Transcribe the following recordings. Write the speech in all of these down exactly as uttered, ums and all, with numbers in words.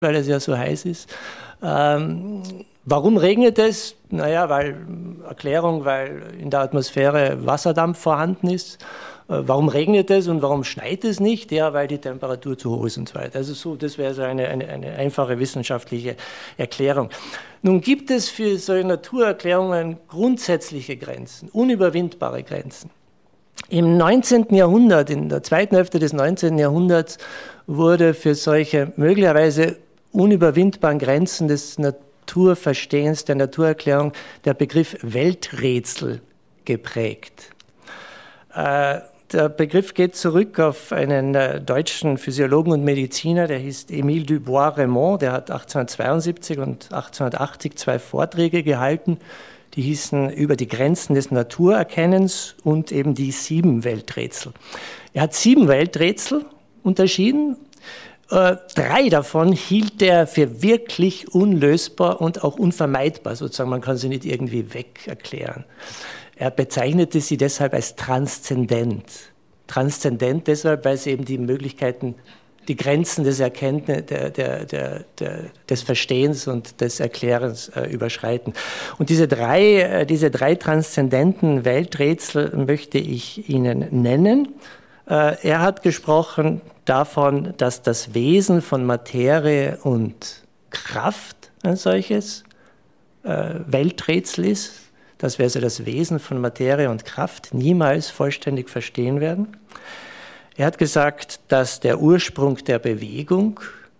weil es ja so heiß ist. Ähm, warum regnet es? Naja, weil, Erklärung, weil in der Atmosphäre Wasserdampf vorhanden ist. Äh, warum regnet es und warum schneit es nicht? Ja, weil die Temperatur zu hoch ist und so weiter. Also so, das wäre so eine, eine, eine einfache wissenschaftliche Erklärung. Nun gibt es für solche Naturerklärungen grundsätzliche Grenzen, unüberwindbare Grenzen. Im neunzehnten Jahrhundert, in der zweiten Hälfte des neunzehnten Jahrhunderts, wurde für solche möglicherweise unüberwindbaren Grenzen des Naturverstehens, der Naturerklärung, der Begriff Welträtsel geprägt. Äh, der Begriff geht zurück auf einen äh, deutschen Physiologen und Mediziner, der hieß Émile Dubois-Reymond, der hat achtzehnhundertzweiundsiebzig und achtzehnhundertachtzig zwei Vorträge gehalten, die hießen über die Grenzen des Naturerkennens und eben die sieben Welträtsel. Er hat sieben Welträtsel unterschieden. Äh, drei davon hielt er für wirklich unlösbar und auch unvermeidbar, sozusagen, man kann sie nicht irgendwie weg erklären. Er bezeichnete sie deshalb als transzendent. Transzendent deshalb, weil sie eben die Möglichkeiten, die Grenzen des Erkenntnis, der, der, der, der, des Verstehens und des Erklärens äh, überschreiten. Und diese drei, äh, diese drei transzendenten Welträtsel möchte ich Ihnen nennen. Äh, er hat gesprochen davon, dass das Wesen von Materie und Kraft ein solches äh, Welträtsel ist, dass wir also das Wesen von Materie und Kraft niemals vollständig verstehen werden. Er hat gesagt, dass der Ursprung der Bewegung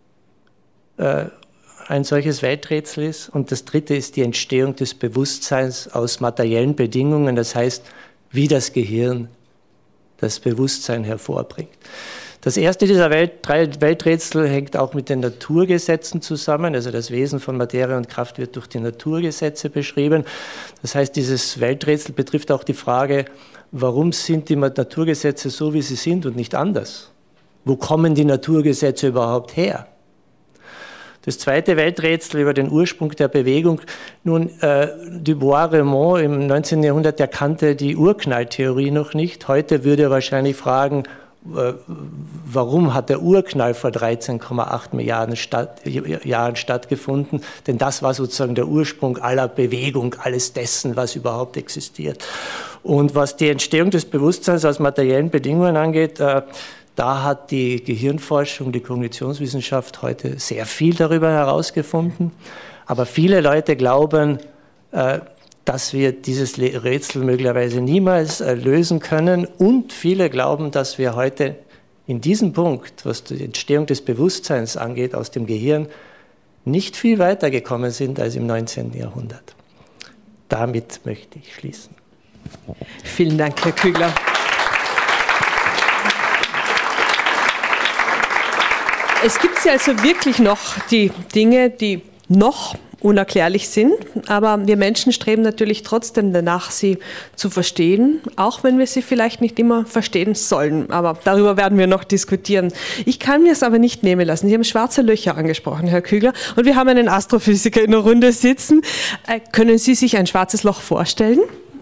äh, ein solches Welträtsel ist. Und das dritte ist die Entstehung des Bewusstseins aus materiellen Bedingungen, das heißt, wie das Gehirn das Bewusstsein hervorbringt. Das erste dieser Welt, drei Welträtsel hängt auch mit den Naturgesetzen zusammen. Also das Wesen von Materie und Kraft wird durch die Naturgesetze beschrieben. Das heißt, dieses Welträtsel betrifft auch die Frage, warum sind die Naturgesetze so, wie sie sind und nicht anders? Wo kommen die Naturgesetze überhaupt her? Das zweite Welträtsel über den Ursprung der Bewegung. Nun, äh, Dubois-Reymond im neunzehnten Jahrhundert, der kannte die Urknalltheorie noch nicht. Heute würde er wahrscheinlich fragen, warum hat der Urknall vor dreizehn Komma acht Milliarden statt, Jahren stattgefunden? Denn das war sozusagen der Ursprung aller Bewegung, alles dessen, was überhaupt existiert. Und was die Entstehung des Bewusstseins aus materiellen Bedingungen angeht, äh, da hat die Gehirnforschung, die Kognitionswissenschaft heute sehr viel darüber herausgefunden. Aber viele Leute glauben, äh, dass wir dieses Rätsel möglicherweise niemals lösen können. Und viele glauben, dass wir heute in diesem Punkt, was die Entstehung des Bewusstseins angeht, aus dem Gehirn, nicht viel weiter gekommen sind als im neunzehnten Jahrhundert. Damit möchte ich schließen. Vielen Dank, Herr Kügler. Es gibt ja also wirklich noch die Dinge, die noch unerklärlich sind, aber wir Menschen streben natürlich trotzdem danach, sie zu verstehen, auch wenn wir sie vielleicht nicht immer verstehen sollen, aber darüber werden wir noch diskutieren. Ich kann mir es aber nicht nehmen lassen. Sie haben schwarze Löcher angesprochen, Herr Kügler, und wir haben einen Astrophysiker in der Runde sitzen. Äh, können Sie sich ein schwarzes Loch vorstellen?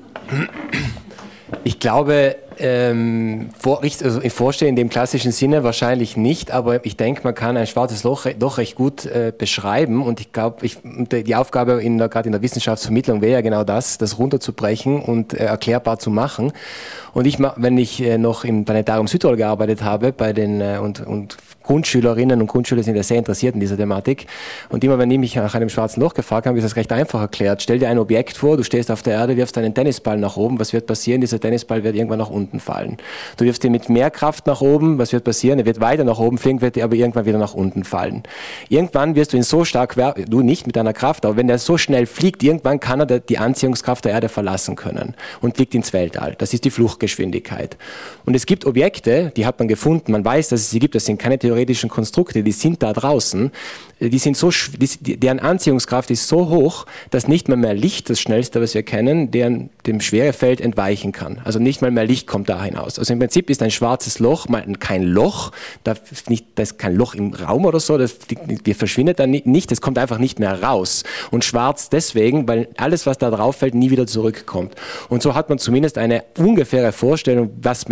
Ich glaube, ähm, vor, also ich vorstelle in dem klassischen Sinne wahrscheinlich nicht, aber ich denke, man kann ein schwarzes Loch doch recht gut äh, beschreiben, und ich glaube, ich, die Aufgabe in der, gerade in der Wissenschaftsvermittlung wäre ja genau das, das runterzubrechen und äh, erklärbar zu machen. Und ich, wenn ich äh, noch im Planetarium Südtirol gearbeitet habe, bei den äh, und, und Grundschülerinnen und Grundschüler sind ja sehr interessiert in dieser Thematik. Und immer wenn die mich nach einem schwarzen Loch gefragt haben, habe ich das recht einfach erklärt. Stell dir ein Objekt vor, du stehst auf der Erde, wirfst einen Tennisball nach oben, was wird passieren? Dieser Tennisball wird irgendwann nach unten fallen. Du wirfst ihn mit mehr Kraft nach oben, was wird passieren? Er wird weiter nach oben fliegen, wird aber irgendwann wieder nach unten fallen. Irgendwann wirst du ihn so stark, du nicht mit deiner Kraft, aber wenn der so schnell fliegt, irgendwann kann er die Anziehungskraft der Erde verlassen können und fliegt ins Weltall. Das ist die Fluchtgeschwindigkeit. Und es gibt Objekte, die hat man gefunden, man weiß, dass es sie gibt, das sind keine theoretischen Konstrukte, die sind da draußen, die sind so, die, deren Anziehungskraft ist so hoch, dass nicht mal mehr Licht, das Schnellste, was wir kennen, deren, dem Schwerefeld entweichen kann. Also nicht mal mehr Licht kommt da hinaus. Also im Prinzip ist ein schwarzes Loch mal kein Loch, da nicht, das ist kein Loch im Raum oder so, das die verschwindet dann nicht, das kommt einfach nicht mehr raus. Und schwarz deswegen, weil alles, was da drauf fällt, nie wieder zurückkommt. Und so hat man zumindest eine ungefähre Vorstellung, was man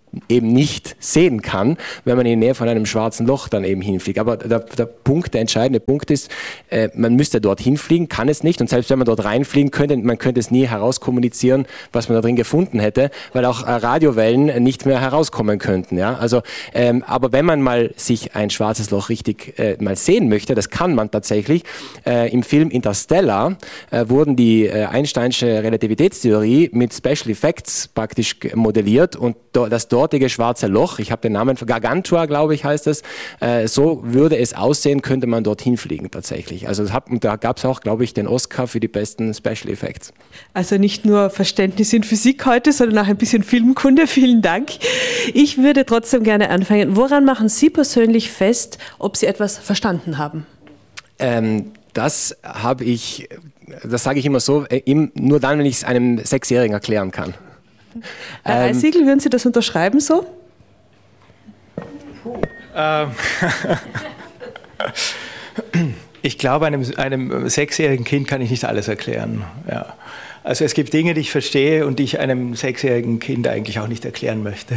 eben nicht sehen kann, wenn man in der Nähe von einem schwarzen Loch dann eben hinfliegt. Aber der, der Punkt, der entscheidende Punkt ist, äh, man müsste dort hinfliegen, kann es nicht. Und selbst wenn man dort reinfliegen könnte, man könnte es nie herauskommunizieren, was man da drin gefunden hätte, weil auch äh, Radiowellen nicht mehr herauskommen könnten. Ja? Also, ähm, aber wenn man mal sich ein schwarzes Loch richtig äh, mal sehen möchte, das kann man tatsächlich. Äh, Im Film Interstellar äh, wurden die äh, Einsteinsche Relativitätstheorie mit Special Effects praktisch modelliert und do, das dortige schwarze Loch, ich habe den Namen, Gargantua, glaube ich, heißt es, äh, so würde es aussehen, könnte man dorthin fliegen tatsächlich. Also das hat, und da gab es auch, glaube ich, den Oscar für die besten Special Effects. Also nicht nur Verständnis in Physik heute, sondern auch ein bisschen Filmkunde. Vielen Dank. Ich würde trotzdem gerne anfangen. Woran machen Sie persönlich fest, ob Sie etwas verstanden haben? Ähm, das habe ich, das sage ich immer so, äh, nur dann, wenn ich es einem Sechsjährigen erklären kann. Herr ähm, Reisiegel, würden Sie das unterschreiben so? Ähm, ich glaube, einem, einem sechsjährigen Kind kann ich nicht alles erklären. Ja. Also es gibt Dinge, die ich verstehe und die ich einem sechsjährigen Kind eigentlich auch nicht erklären möchte.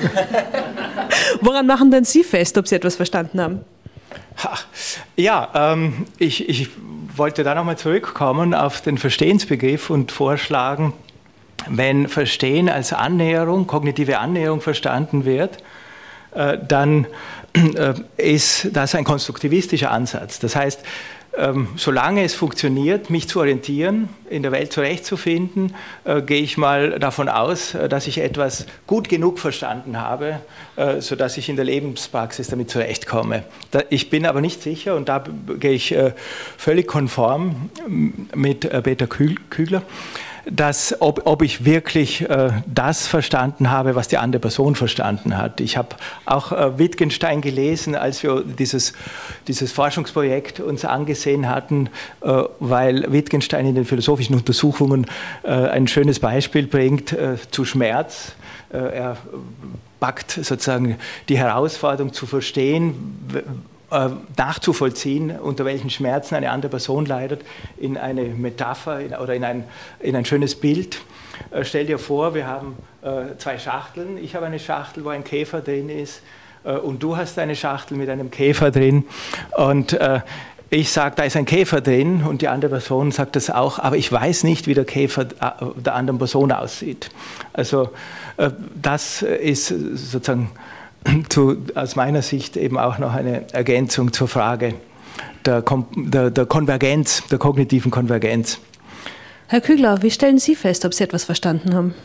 Woran machen denn Sie fest, ob Sie etwas verstanden haben? Ha, ja, ähm, ich, ich wollte da nochmal zurückkommen auf den Verstehensbegriff und vorschlagen, wenn Verstehen als Annäherung, kognitive Annäherung verstanden wird, äh, dann äh, ist das ein konstruktivistischer Ansatz. Das heißt, ähm, solange es funktioniert, mich zu orientieren, in der Welt zurechtzufinden, äh, gehe ich mal davon aus, äh, dass ich etwas gut genug verstanden habe, äh, sodass ich in der Lebenspraxis damit zurechtkomme. Da, ich bin aber nicht sicher, und da gehe ich äh, völlig konform mit äh, Peter Kügler, dass, ob, ob ich wirklich äh, das verstanden habe, was die andere Person verstanden hat. Ich habe auch äh, Wittgenstein gelesen, als wir dieses, dieses Forschungsprojekt uns angesehen hatten, äh, weil Wittgenstein in den philosophischen Untersuchungen äh, ein schönes Beispiel bringt äh, zu Schmerz. Äh, er packt sozusagen die Herausforderung zu verstehen, nachzuvollziehen, unter welchen Schmerzen eine andere Person leidet, in eine Metapher oder in ein, in ein schönes Bild. Äh, stell dir vor, wir haben äh, zwei Schachteln. Ich habe eine Schachtel, wo ein Käfer drin ist, äh, und du hast eine Schachtel mit einem Käfer drin. Und äh, ich sage, da ist ein Käfer drin, und die andere Person sagt das auch, aber ich weiß nicht, wie der Käfer der anderen Person aussieht. Also äh, das ist sozusagen Zu, aus meiner Sicht eben auch noch eine Ergänzung zur Frage der, der, der Konvergenz, der kognitiven Konvergenz. Herr Kügler, wie stellen Sie fest, ob Sie etwas verstanden haben?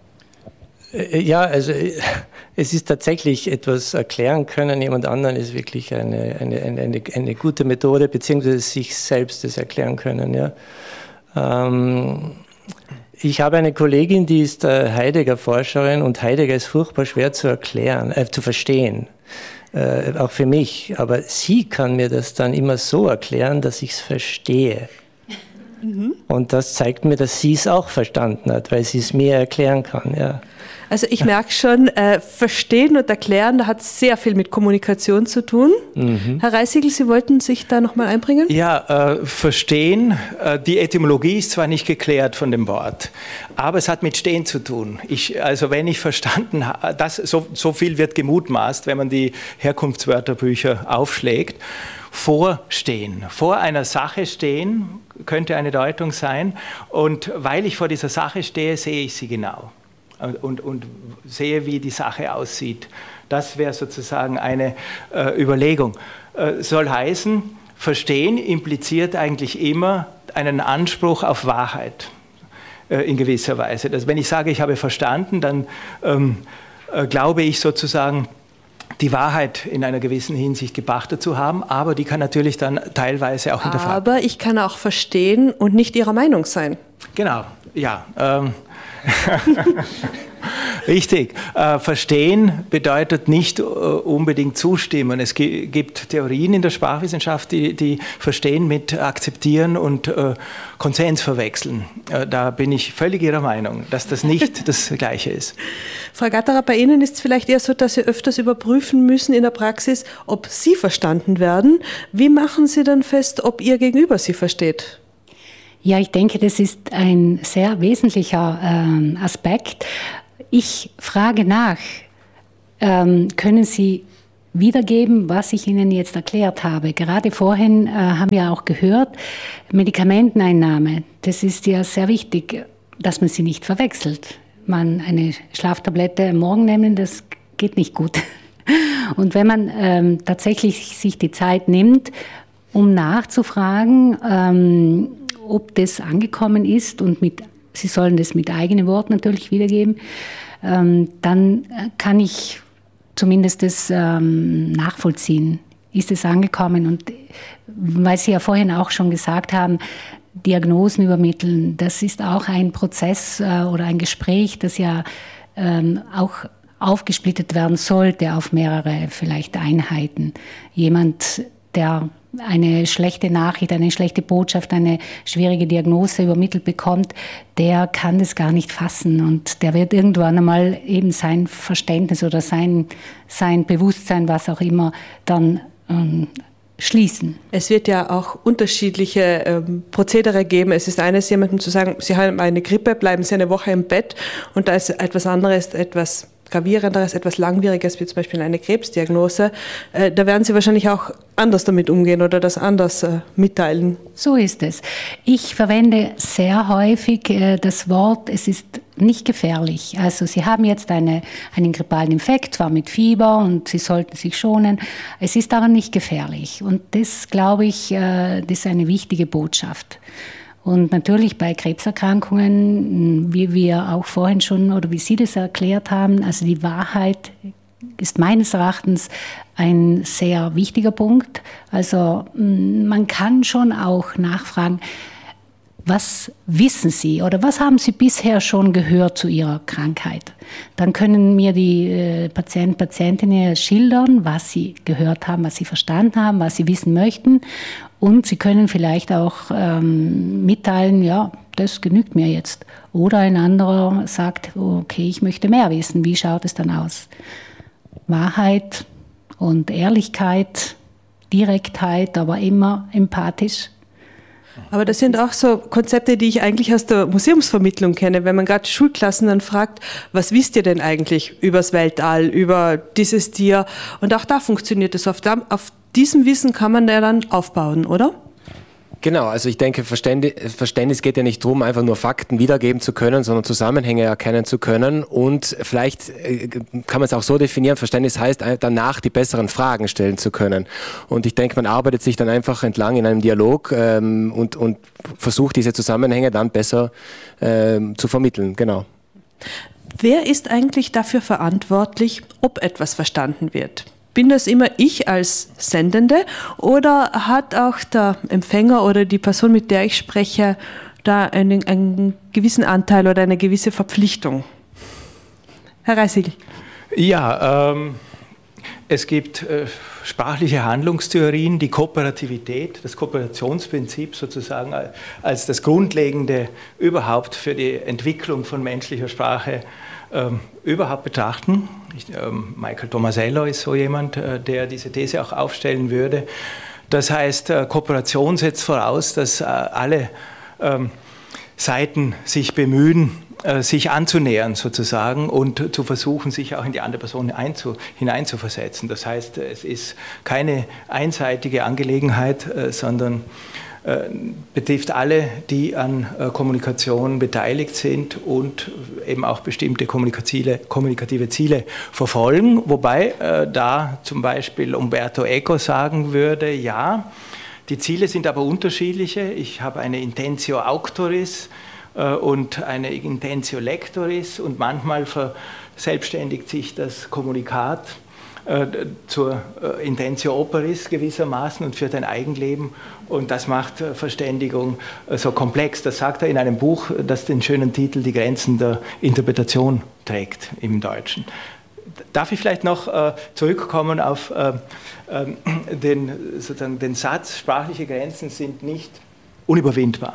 Ja, also es ist tatsächlich etwas erklären können, jemand anderen ist wirklich eine, eine, eine, eine gute Methode, beziehungsweise sich selbst das erklären können. Ja. Ähm, Ich habe eine Kollegin, die ist Heidegger-Forscherin, und Heidegger ist furchtbar schwer zu erklären, äh, zu verstehen, äh, auch für mich. Aber sie kann mir das dann immer so erklären, dass ich es verstehe. Mhm. Und das zeigt mir, dass sie es auch verstanden hat, weil sie es mir erklären kann. Ja. Also ich merke schon, äh, verstehen und erklären, da hat sehr viel mit Kommunikation zu tun. Mhm. Herr Reisiegel, Sie wollten sich da nochmal einbringen? Ja, äh, verstehen, äh, die Etymologie ist zwar nicht geklärt von dem Wort, aber es hat mit Stehen zu tun. Ich, also wenn ich verstanden habe, das, so, so viel wird gemutmaßt, wenn man die Herkunftswörterbücher aufschlägt, vorstehen, vor einer Sache stehen, könnte eine Deutung sein, und weil ich vor dieser Sache stehe, sehe ich sie genau. Und, und sehe, wie die Sache aussieht. Das wäre sozusagen eine äh, Überlegung. Äh, soll heißen, verstehen impliziert eigentlich immer einen Anspruch auf Wahrheit äh, in gewisser Weise. Also wenn ich sage, ich habe verstanden, dann ähm, äh, glaube ich sozusagen, die Wahrheit in einer gewissen Hinsicht gepachtet zu haben, aber die kann natürlich dann teilweise auch hinterfragen. Aber ich kann auch verstehen und nicht Ihrer Meinung sein. Genau, ja. Ähm, Richtig. Äh, verstehen bedeutet nicht äh, unbedingt zustimmen. Es gi- gibt Theorien in der Sprachwissenschaft, die, die Verstehen mit Akzeptieren und äh, Konsens verwechseln. Äh, da bin ich völlig Ihrer Meinung, dass das nicht das Gleiche ist. Frau Gatterer, bei Ihnen ist es vielleicht eher so, dass Sie öfters überprüfen müssen in der Praxis, ob Sie verstanden werden. Wie machen Sie dann fest, ob Ihr Gegenüber Sie versteht? Ja, ich denke, das ist ein sehr wesentlicher äh, Aspekt. Ich frage nach, ähm, können Sie wiedergeben, was ich Ihnen jetzt erklärt habe. Gerade vorhin äh, haben wir auch gehört, Medikamenteneinnahme, das ist ja sehr wichtig, dass man sie nicht verwechselt. Man eine Schlaftablette am Morgen nehmen, das geht nicht gut. Und wenn man ähm, tatsächlich sich die Zeit nimmt, um nachzufragen, ähm, ob das angekommen ist und mit, Sie sollen das mit eigenen Worten natürlich wiedergeben, ähm, dann kann ich zumindest das ähm, nachvollziehen. Ist es angekommen? Und weil Sie ja vorhin auch schon gesagt haben, Diagnosen übermitteln, das ist auch ein Prozess äh, oder ein Gespräch, das ja ähm, auch aufgesplittet werden sollte auf mehrere vielleicht Einheiten. Jemand, der eine schlechte Nachricht, eine schlechte Botschaft, eine schwierige Diagnose übermittelt bekommt, der kann das gar nicht fassen und der wird irgendwann einmal eben sein Verständnis oder sein, sein Bewusstsein, was auch immer, dann ähm, schließen. Es wird ja auch unterschiedliche ähm, Prozedere geben. Es ist eines, jemandem zu sagen, Sie haben eine Grippe, bleiben Sie eine Woche im Bett und da ist etwas anderes, etwas gravierenderes, etwas langwieriges, wie zum Beispiel eine Krebsdiagnose, äh, da werden Sie wahrscheinlich auch anders damit umgehen oder das anders äh, mitteilen. So ist es. Ich verwende sehr häufig äh, das Wort, es ist nicht gefährlich. Also Sie haben jetzt eine, einen grippalen Infekt, zwar mit Fieber und Sie sollten sich schonen, es ist aber nicht gefährlich. Und das, glaube ich, äh, das ist eine wichtige Botschaft. Und natürlich bei Krebserkrankungen, wie wir auch vorhin schon oder wie Sie das erklärt haben, also die Wahrheit ist meines Erachtens ein sehr wichtiger Punkt. Also man kann schon auch nachfragen, was wissen Sie oder was haben Sie bisher schon gehört zu Ihrer Krankheit? Dann können mir die äh, Patienten, Patientinnen schildern, was sie gehört haben, was sie verstanden haben, was sie wissen möchten. Und sie können vielleicht auch ähm, mitteilen, ja, das genügt mir jetzt. Oder ein anderer sagt, okay, ich möchte mehr wissen. Wie schaut es dann aus? Wahrheit und Ehrlichkeit, Direktheit, aber immer empathisch. Aber das sind auch so Konzepte, die ich eigentlich aus der Museumsvermittlung kenne. Wenn man gerade Schulklassen dann fragt, was wisst ihr denn eigentlich übers Weltall, über dieses Tier? Und auch da funktioniert es oft. Auf diesem Wissen kann man ja dann aufbauen, oder? Genau, also ich denke, Verständnis, Verständnis geht ja nicht darum, einfach nur Fakten wiedergeben zu können, sondern Zusammenhänge erkennen zu können. Und vielleicht kann man es auch so definieren, Verständnis heißt, danach die besseren Fragen stellen zu können. Und ich denke, man arbeitet sich dann einfach entlang in einem Dialog ähm, und, und versucht, diese Zusammenhänge dann besser ähm, zu vermitteln. Genau. Wer ist eigentlich dafür verantwortlich, ob etwas verstanden wird? Bin das immer ich als Sendende oder hat auch der Empfänger oder die Person, mit der ich spreche, da einen, einen gewissen Anteil oder eine gewisse Verpflichtung? Herr Reißigl. Ja, ähm, es gibt äh, sprachliche Handlungstheorien, die Kooperativität, das Kooperationsprinzip sozusagen als das Grundlegende überhaupt für die Entwicklung von menschlicher Sprache ähm, überhaupt betrachten. Ich, ähm, Michael Tomasello ist so jemand, äh, der diese These auch aufstellen würde. Das heißt, äh, Kooperation setzt voraus, dass äh, alle ähm, Seiten sich bemühen, äh, sich anzunähern sozusagen und zu versuchen, sich auch in die andere Person einzu, hineinzuversetzen. Das heißt, es ist keine einseitige Angelegenheit, äh, sondern äh, betrifft alle, die an äh, Kommunikation beteiligt sind und eben auch bestimmte kommunikative Ziele verfolgen. Wobei äh, da zum Beispiel Umberto Eco sagen würde, ja, die Ziele sind aber unterschiedliche. Ich habe eine Intentio Auctoris äh, und eine Intentio Lectoris und manchmal verselbstständigt sich das Kommunikat äh, zur äh, Intentio Operis gewissermaßen und führt ein Eigenleben. Und das macht Verständigung so komplex. Das sagt er in einem Buch, das den schönen Titel Die Grenzen der Interpretation trägt im Deutschen. Darf ich vielleicht noch äh, zurückkommen auf äh, äh, den, sozusagen den Satz, sprachliche Grenzen sind nicht unüberwindbar.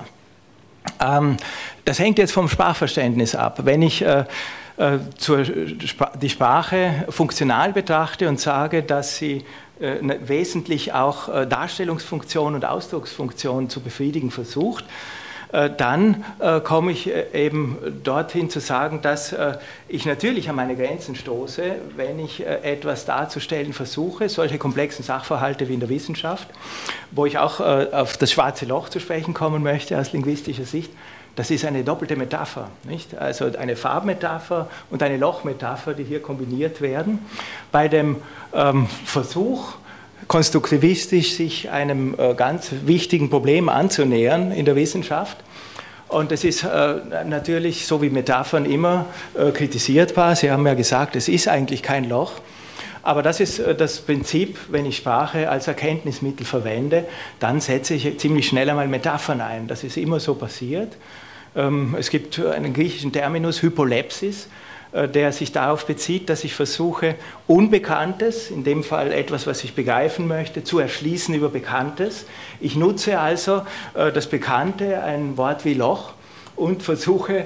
Ähm, das hängt jetzt vom Sprachverständnis ab. Wenn ich äh, äh, zur Sp- die Sprache funktional betrachte und sage, dass sie äh, wesentlich auch äh, Darstellungsfunktion und Ausdrucksfunktion zu befriedigen versucht, äh, dann äh, komme ich äh, eben dorthin zu sagen, dass äh, ich natürlich an meine Grenzen stoße, wenn ich äh, etwas darzustellen versuche, solche komplexen Sachverhalte wie in der Wissenschaft, wo ich auch äh, auf das schwarze Loch zu sprechen kommen möchte aus linguistischer Sicht. Das ist eine doppelte Metapher, nicht? Also eine Farbmetapher und eine Lochmetapher, die hier kombiniert werden. Bei dem ähm, Versuch, konstruktivistisch sich einem äh, ganz wichtigen Problem anzunähern in der Wissenschaft. Und das ist äh, natürlich, so wie Metaphern immer, äh, kritisierbar. Sie haben ja gesagt, es ist eigentlich kein Loch. Aber das ist äh, das Prinzip, wenn ich Sprache als Erkenntnismittel verwende, dann setze ich ziemlich schnell einmal Metaphern ein. Das ist immer so passiert. Ähm, es gibt einen griechischen Terminus, Hypolepsis, der sich darauf bezieht, dass ich versuche, Unbekanntes, in dem Fall etwas, was ich begreifen möchte, zu erschließen über Bekanntes. Ich nutze also das Bekannte, ein Wort wie Loch, und versuche,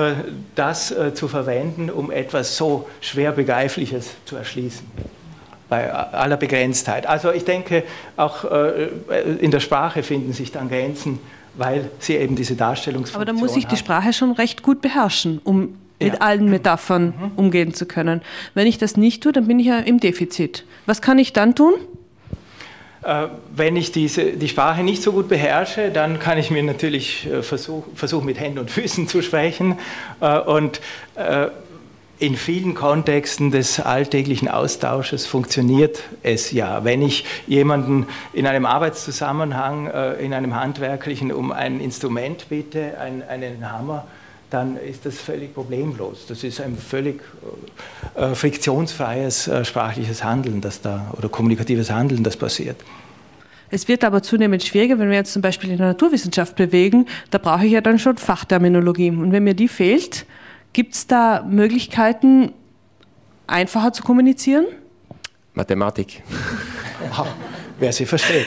das zu verwenden, um etwas so schwer Begreifliches zu erschließen, bei aller Begrenztheit. Also ich denke, auch in der Sprache finden sich dann Grenzen, weil sie eben diese Darstellungsfunktion haben. Aber da muss ich die Sprache schon recht gut beherrschen, um mit ja. allen Metaphern mhm. umgehen zu können. Wenn ich das nicht tue, dann bin ich ja im Defizit. Was kann ich dann tun? Äh, wenn ich diese, die Sprache nicht so gut beherrsche, dann kann ich mir natürlich äh, versuchen, versuch mit Händen und Füßen zu sprechen. Äh, und äh, in vielen Kontexten des alltäglichen Austausches funktioniert es ja. Wenn ich jemanden in einem Arbeitszusammenhang, äh, in einem handwerklichen, um ein Instrument bitte, ein, einen Hammer, dann ist das völlig problemlos. Das ist ein völlig äh, friktionsfreies äh, sprachliches Handeln, das da, oder kommunikatives Handeln, das passiert. Es wird aber zunehmend schwieriger, wenn wir jetzt zum Beispiel in der Naturwissenschaft bewegen, da brauche ich ja dann schon Fachterminologie. Und wenn mir die fehlt, gibt es da Möglichkeiten, einfacher zu kommunizieren? Mathematik. Wer sie versteht.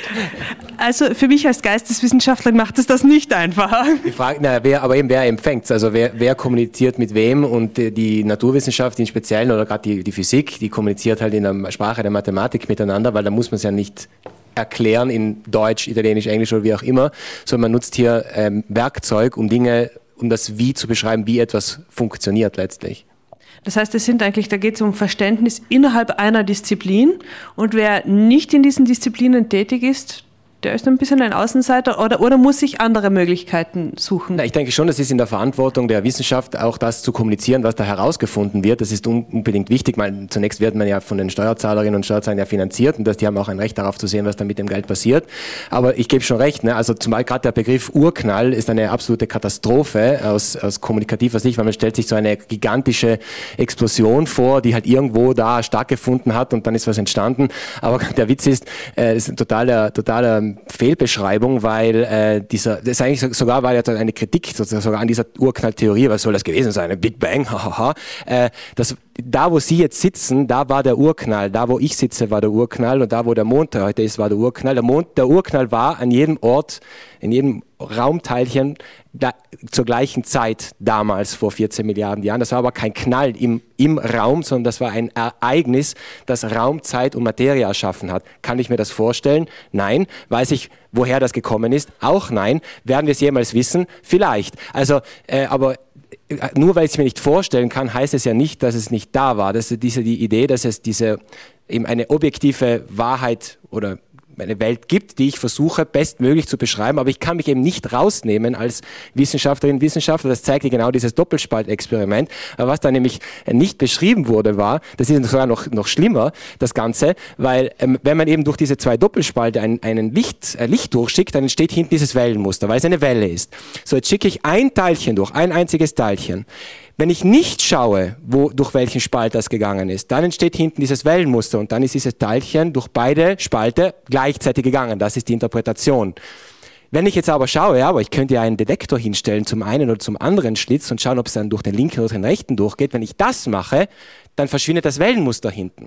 Also für mich als Geisteswissenschaftler macht es das nicht einfacher. Die Frage, na, wer, aber eben wer empfängt es, also wer, wer kommuniziert mit wem, und die, die Naturwissenschaft im Speziellen oder gerade die, die Physik, die kommuniziert halt in der Sprache der Mathematik miteinander, weil da muss man es ja nicht erklären in Deutsch, Italienisch, Englisch oder wie auch immer, sondern man nutzt hier ähm, Werkzeug, um Dinge, um das Wie zu beschreiben, wie etwas funktioniert letztlich. Das heißt, es sind eigentlich, da geht es um Verständnis innerhalb einer Disziplin, und wer nicht in diesen Disziplinen tätig ist, der ist ein bisschen ein Außenseiter, oder, oder muss sich andere Möglichkeiten suchen? Na, ich denke schon, das ist in der Verantwortung der Wissenschaft, auch das zu kommunizieren, was da herausgefunden wird. Das ist unbedingt wichtig. Mal, zunächst wird man ja von den Steuerzahlerinnen und Steuerzahlern ja finanziert, und dass die haben auch ein Recht darauf zu sehen, was da mit dem Geld passiert. Aber ich gebe schon recht, ne? Also zumal gerade der Begriff Urknall ist eine absolute Katastrophe aus, aus kommunikativer Sicht, weil man stellt sich so eine gigantische Explosion vor, die halt irgendwo da stattgefunden hat, und dann ist was entstanden. Aber der Witz ist, äh, es ist ein totaler, totaler Fehlbeschreibung, weil äh, dieser, das ist eigentlich sogar war ja eine Kritik sozusagen sogar an dieser Urknalltheorie, was soll das gewesen sein, ein Big Bang, hahaha. äh, das, da wo Sie jetzt sitzen, da war der Urknall, da wo ich sitze, war der Urknall, und da wo der Mond heute ist, war der Urknall. Der Mond, der Urknall war an jedem Ort, in jedem Raumteilchen da, zur gleichen Zeit damals, vor vierzehn Milliarden Jahren. Das war aber kein Knall im, im Raum, sondern das war ein Ereignis, das Raum, Zeit und Materie erschaffen hat. Kann ich mir das vorstellen? Nein. Weiß ich, woher das gekommen ist? Auch nein. Werden wir es jemals wissen? Vielleicht. Also, äh, aber nur weil ich es mir nicht vorstellen kann, heißt es ja nicht, dass es nicht da war. Das ist diese die Idee, dass es diese eben eine objektive Wahrheit oder eine Welt gibt, die ich versuche bestmöglich zu beschreiben, aber ich kann mich eben nicht rausnehmen als Wissenschaftlerin, Wissenschaftler. Das zeigt ja genau dieses Doppelspaltexperiment. Aber was da nämlich nicht beschrieben wurde, war, das ist sogar noch, noch schlimmer, das Ganze, weil ähm, wenn man eben durch diese zwei Doppelspalte ein, einen Licht, äh, Licht durchschickt, dann entsteht hinten dieses Wellenmuster, weil es eine Welle ist. So, jetzt schicke ich ein Teilchen durch, ein einziges Teilchen. Wenn ich nicht schaue, wo, durch welchen Spalt das gegangen ist, dann entsteht hinten dieses Wellenmuster, und dann ist dieses Teilchen durch beide Spalte gleichzeitig gegangen. Das ist die Interpretation. Wenn ich jetzt aber schaue, ja, aber ich könnte ja einen Detektor hinstellen zum einen oder zum anderen Schlitz und schauen, ob es dann durch den linken oder den rechten durchgeht. Wenn ich das mache, dann verschwindet das Wellenmuster hinten.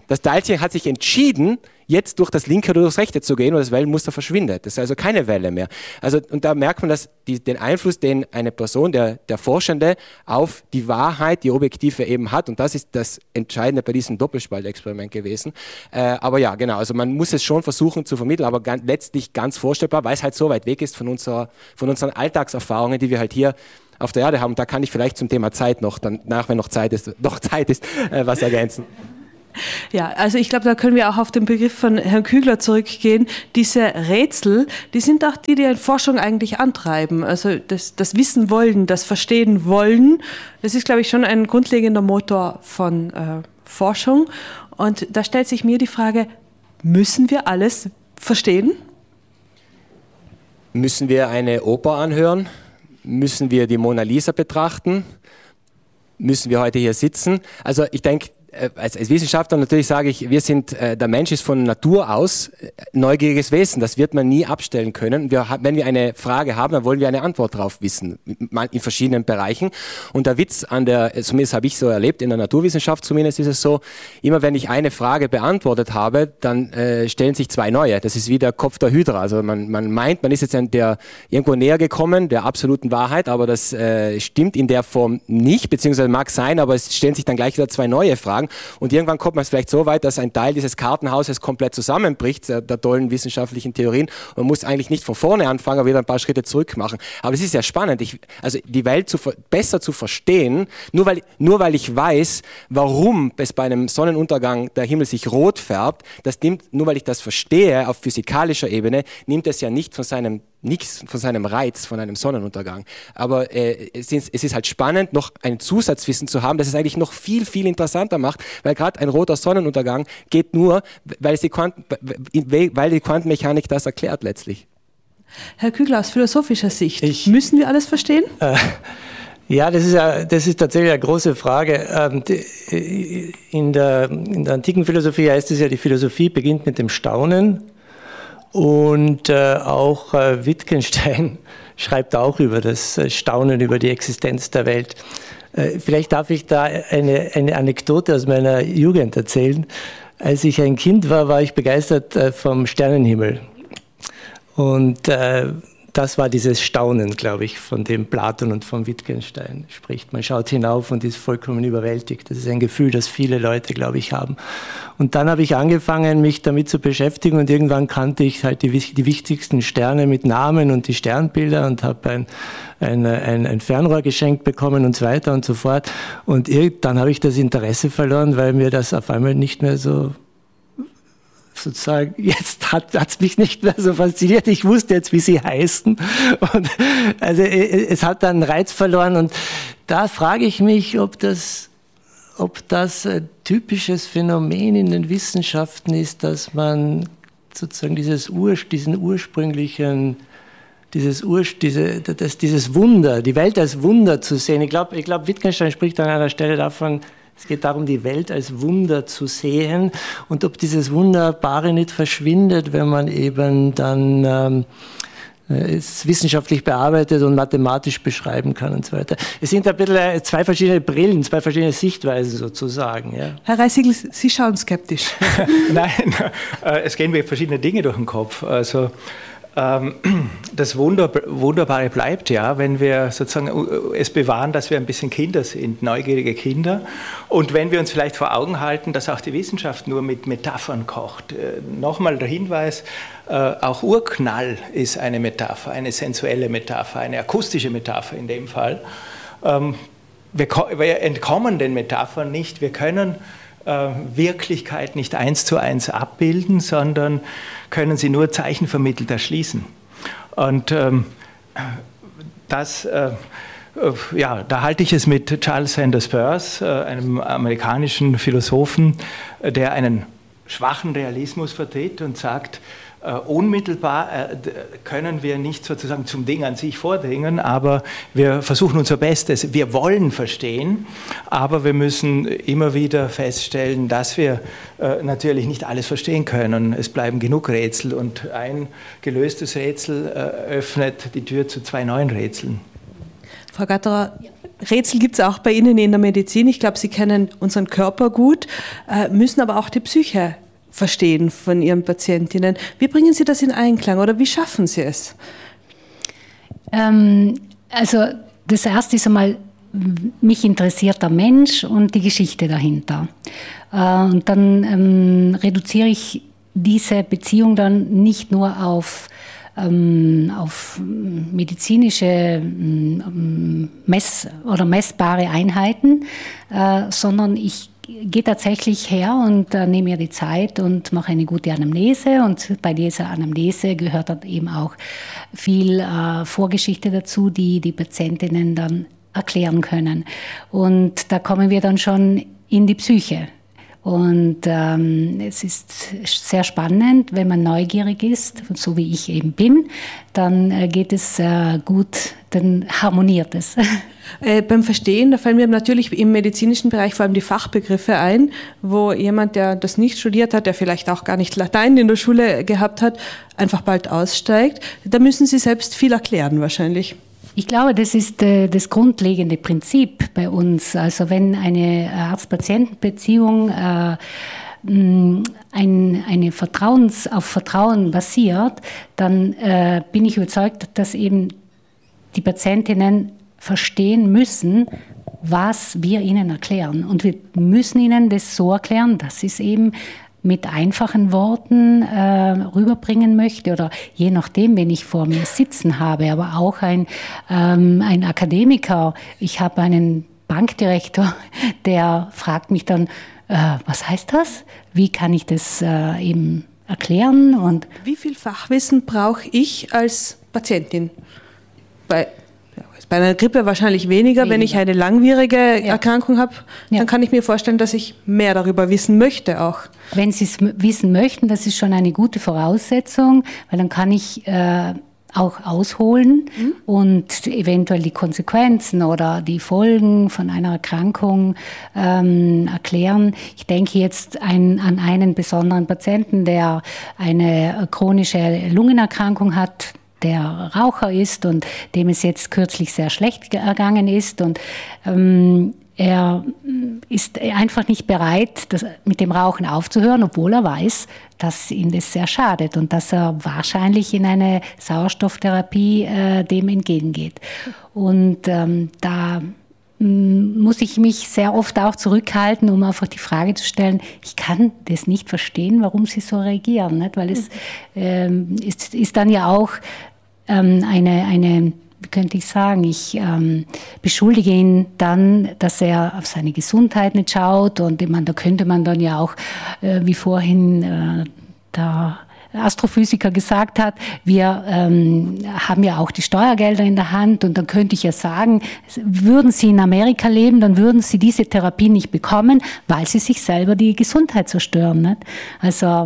das Teilchen hat sich entschieden, jetzt durch das linke oder durchs rechte zu gehen und das Wellenmuster verschwindet. Das ist also keine Welle mehr. Also, und da merkt man, dass die, den Einfluss, den eine Person, der, der Forschende, auf die Wahrheit, die Objektive eben hat. Und das ist das Entscheidende bei diesem Doppelspaltexperiment gewesen. Äh, aber ja, genau, also man muss es schon versuchen zu vermitteln, aber ganz, letztlich ganz vorstellbar, weil es halt so weit weg ist von, unserer, von unseren Alltagserfahrungen, die wir halt hier auf der Erde haben. Und da kann ich vielleicht zum Thema Zeit noch, dann nach, wenn noch Zeit ist, noch Zeit ist, äh, was ergänzen. Ja, also ich glaube, da können wir auch auf den Begriff von Herrn Kügler zurückgehen. Diese Rätsel, die sind auch die, die eine Forschung eigentlich antreiben. Also das, das Wissen wollen, das Verstehen wollen, das ist, glaube ich, schon ein grundlegender Motor von äh, Forschung. Und da stellt sich mir die Frage, müssen wir alles verstehen? Müssen wir eine Oper anhören? Müssen wir die Mona Lisa betrachten? Müssen wir heute hier sitzen? Also ich denke, Als, als Wissenschaftler natürlich sage ich, wir sind, äh, der Mensch ist von Natur aus äh, neugieriges Wesen. Das wird man nie abstellen können. Wir, wenn wir eine Frage haben, dann wollen wir eine Antwort drauf wissen, in verschiedenen Bereichen. Und der Witz an der, zumindest habe ich so erlebt, in der Naturwissenschaft zumindest ist es so, immer wenn ich eine Frage beantwortet habe, dann äh, stellen sich zwei neue. Das ist wie der Kopf der Hydra. Also man, man meint, man ist jetzt an der irgendwo näher gekommen, der absoluten Wahrheit, aber das äh, stimmt in der Form nicht, beziehungsweise mag sein, aber es stellen sich dann gleich wieder zwei neue Fragen. Und irgendwann kommt man es vielleicht so weit, dass ein Teil dieses Kartenhauses komplett zusammenbricht, der, der tollen wissenschaftlichen Theorien. Man muss eigentlich nicht von vorne anfangen, aber wieder ein paar Schritte zurück machen. Aber es ist ja spannend, ich, also die Welt zu, besser zu verstehen, nur weil, nur weil ich weiß, warum es bei einem Sonnenuntergang der Himmel sich rot färbt, das nimmt, nur weil ich das verstehe auf physikalischer Ebene, nimmt es ja nicht von seinem nichts von seinem Reiz, von einem Sonnenuntergang. Aber äh, es, ist, es ist halt spannend, noch ein Zusatzwissen zu haben, das es eigentlich noch viel, viel interessanter macht, weil gerade ein roter Sonnenuntergang geht nur, weil, es die Quanten, weil die Quantenmechanik das erklärt letztlich. Herr Kügler, aus philosophischer Sicht, ich, müssen wir alles verstehen? Äh, ja, das ist, ja, das ist tatsächlich eine große Frage. Ähm, die, in, der, in der antiken Philosophie heißt es ja, die Philosophie beginnt mit dem Staunen. Und äh, auch äh, Wittgenstein schreibt auch über das äh, Staunen, über die Existenz der Welt. Äh, vielleicht darf ich da eine, eine Anekdote aus meiner Jugend erzählen. Als ich ein Kind war, war ich begeistert äh, vom Sternenhimmel. Und äh, das war dieses Staunen, glaube ich, von dem Platon und von Wittgenstein spricht. Man schaut hinauf und ist vollkommen überwältigt. Das ist ein Gefühl, das viele Leute, glaube ich, haben. Und dann habe ich angefangen, mich damit zu beschäftigen und irgendwann kannte ich halt die, die wichtigsten Sterne mit Namen und die Sternbilder und habe ein, ein, ein, ein Fernrohr geschenkt bekommen und so weiter und so fort. Und dann habe ich das Interesse verloren, weil mir das auf einmal nicht mehr so sozusagen, jetzt hat es mich nicht mehr so fasziniert. Ich wusste jetzt, wie sie heißen. Und also es hat dann Reiz verloren. Und da frage ich mich, ob das, ob das ein typisches Phänomen in den Wissenschaften ist, dass man sozusagen dieses Ur, diesen ursprünglichen, dieses, Ur, diese, das, dieses Wunder, die Welt als Wunder zu sehen. Ich glaube, ich glaub, Wittgenstein spricht an einer Stelle davon, es geht darum, die Welt als Wunder zu sehen und ob dieses Wunderbare nicht verschwindet, wenn man eben dann ähm, es wissenschaftlich bearbeitet und mathematisch beschreiben kann und so weiter. Es sind ein bisschen zwei verschiedene Brillen, zwei verschiedene Sichtweisen sozusagen. Ja. Herr Reisigl, Sie schauen skeptisch. Nein, es gehen mir verschiedene Dinge durch den Kopf. Also das Wunder, Wunderbare bleibt ja, wenn wir sozusagen es bewahren, dass wir ein bisschen Kinder sind, neugierige Kinder. Und wenn wir uns vielleicht vor Augen halten, dass auch die Wissenschaft nur mit Metaphern kocht. Nochmal der Hinweis, auch Urknall ist eine Metapher, eine sensuelle Metapher, eine akustische Metapher in dem Fall. Wir, wir entkommen den Metaphern nicht, wir können Wirklichkeit nicht eins zu eins abbilden, sondern können sie nur zeichenvermittelt erschließen. Und ähm, das, äh, ja, da halte ich es mit Charles Sanders Peirce, äh, einem amerikanischen Philosophen, äh, der einen schwachen Realismus vertritt und sagt, Uh, unmittelbar uh, können wir nicht sozusagen zum Ding an sich vordringen, aber wir versuchen unser Bestes. Wir wollen verstehen, aber wir müssen immer wieder feststellen, dass wir uh, natürlich nicht alles verstehen können. Es bleiben genug Rätsel und ein gelöstes Rätsel uh, öffnet die Tür zu zwei neuen Rätseln. Frau Gatterer, Rätsel gibt es auch bei Ihnen in der Medizin. Ich glaube, Sie kennen unseren Körper gut, äh, müssen aber auch die Psyche verstehen von Ihren Patientinnen. Wie bringen Sie das in Einklang oder wie schaffen Sie es? Ähm, also das Erste ist einmal, mich interessiert der Mensch und die Geschichte dahinter. Äh, und dann ähm, reduziere ich diese Beziehung dann nicht nur auf auf medizinische Mess- oder messbare Einheiten, äh, sondern ich gehe tatsächlich her und äh, nehme mir die Zeit und mache eine gute Anamnese. Und bei dieser Anamnese gehört dann eben auch viel äh, Vorgeschichte dazu, die die Patientinnen dann erklären können. Und da kommen wir dann schon in die Psyche. Und ähm, es ist sehr spannend, wenn man neugierig ist, so wie ich eben bin, dann äh, geht es äh, gut, dann harmoniert es. Äh, beim Verstehen, da fallen mir natürlich im medizinischen Bereich vor allem die Fachbegriffe ein, wo jemand, der das nicht studiert hat, der vielleicht auch gar nicht Latein in der Schule gehabt hat, einfach bald aussteigt. Da müssen Sie selbst viel erklären wahrscheinlich. Ich glaube, das ist äh, das grundlegende Prinzip bei uns. Also wenn eine Arzt-Patienten-Beziehung äh, ein, eine Vertrauens, auf Vertrauen basiert, dann äh, bin ich überzeugt, dass eben die Patientinnen verstehen müssen, was wir ihnen erklären. Und wir müssen ihnen das so erklären, dass es eben mit einfachen Worten äh, rüberbringen möchte oder je nachdem, wenn ich vor mir sitzen habe, aber auch ein, ähm, ein Akademiker. Ich habe einen Bankdirektor, der fragt mich dann, äh, was heißt das? Wie kann ich das äh, eben erklären? Und wie viel Fachwissen brauche ich als Patientin? Bei Bei einer Grippe wahrscheinlich weniger. weniger. Wenn ich eine langwierige ja. Erkrankung habe, dann ja. kann ich mir vorstellen, dass ich mehr darüber wissen möchte auch. Wenn Sie es wissen möchten, das ist schon eine gute Voraussetzung, weil dann kann ich äh, auch ausholen mhm. und eventuell die Konsequenzen oder die Folgen von einer Erkrankung ähm, erklären. Ich denke jetzt ein, an einen besonderen Patienten, der eine chronische Lungenerkrankung hat, der Raucher ist und dem es jetzt kürzlich sehr schlecht ergangen ist. Und ähm, er ist einfach nicht bereit, das, mit dem Rauchen aufzuhören, obwohl er weiß, dass ihm das sehr schadet und dass er wahrscheinlich in eine Sauerstofftherapie äh, dem entgegengeht. Und ähm, da muss ich mich sehr oft auch zurückhalten, um einfach die Frage zu stellen, ich kann das nicht verstehen, warum sie so reagieren. Nicht? Weil es ähm, ist, ist dann ja auch ähm, eine, eine, wie könnte ich sagen, ich ähm, beschuldige ihn dann, dass er auf seine Gesundheit nicht schaut. Und ich meine, da könnte man dann ja auch, äh, wie vorhin äh, da Astrophysiker gesagt hat, wir ähm, haben ja auch die Steuergelder in der Hand und dann könnte ich ja sagen, würden Sie in Amerika leben, dann würden Sie diese Therapie nicht bekommen, weil Sie sich selber die Gesundheit zerstören. Nicht? Also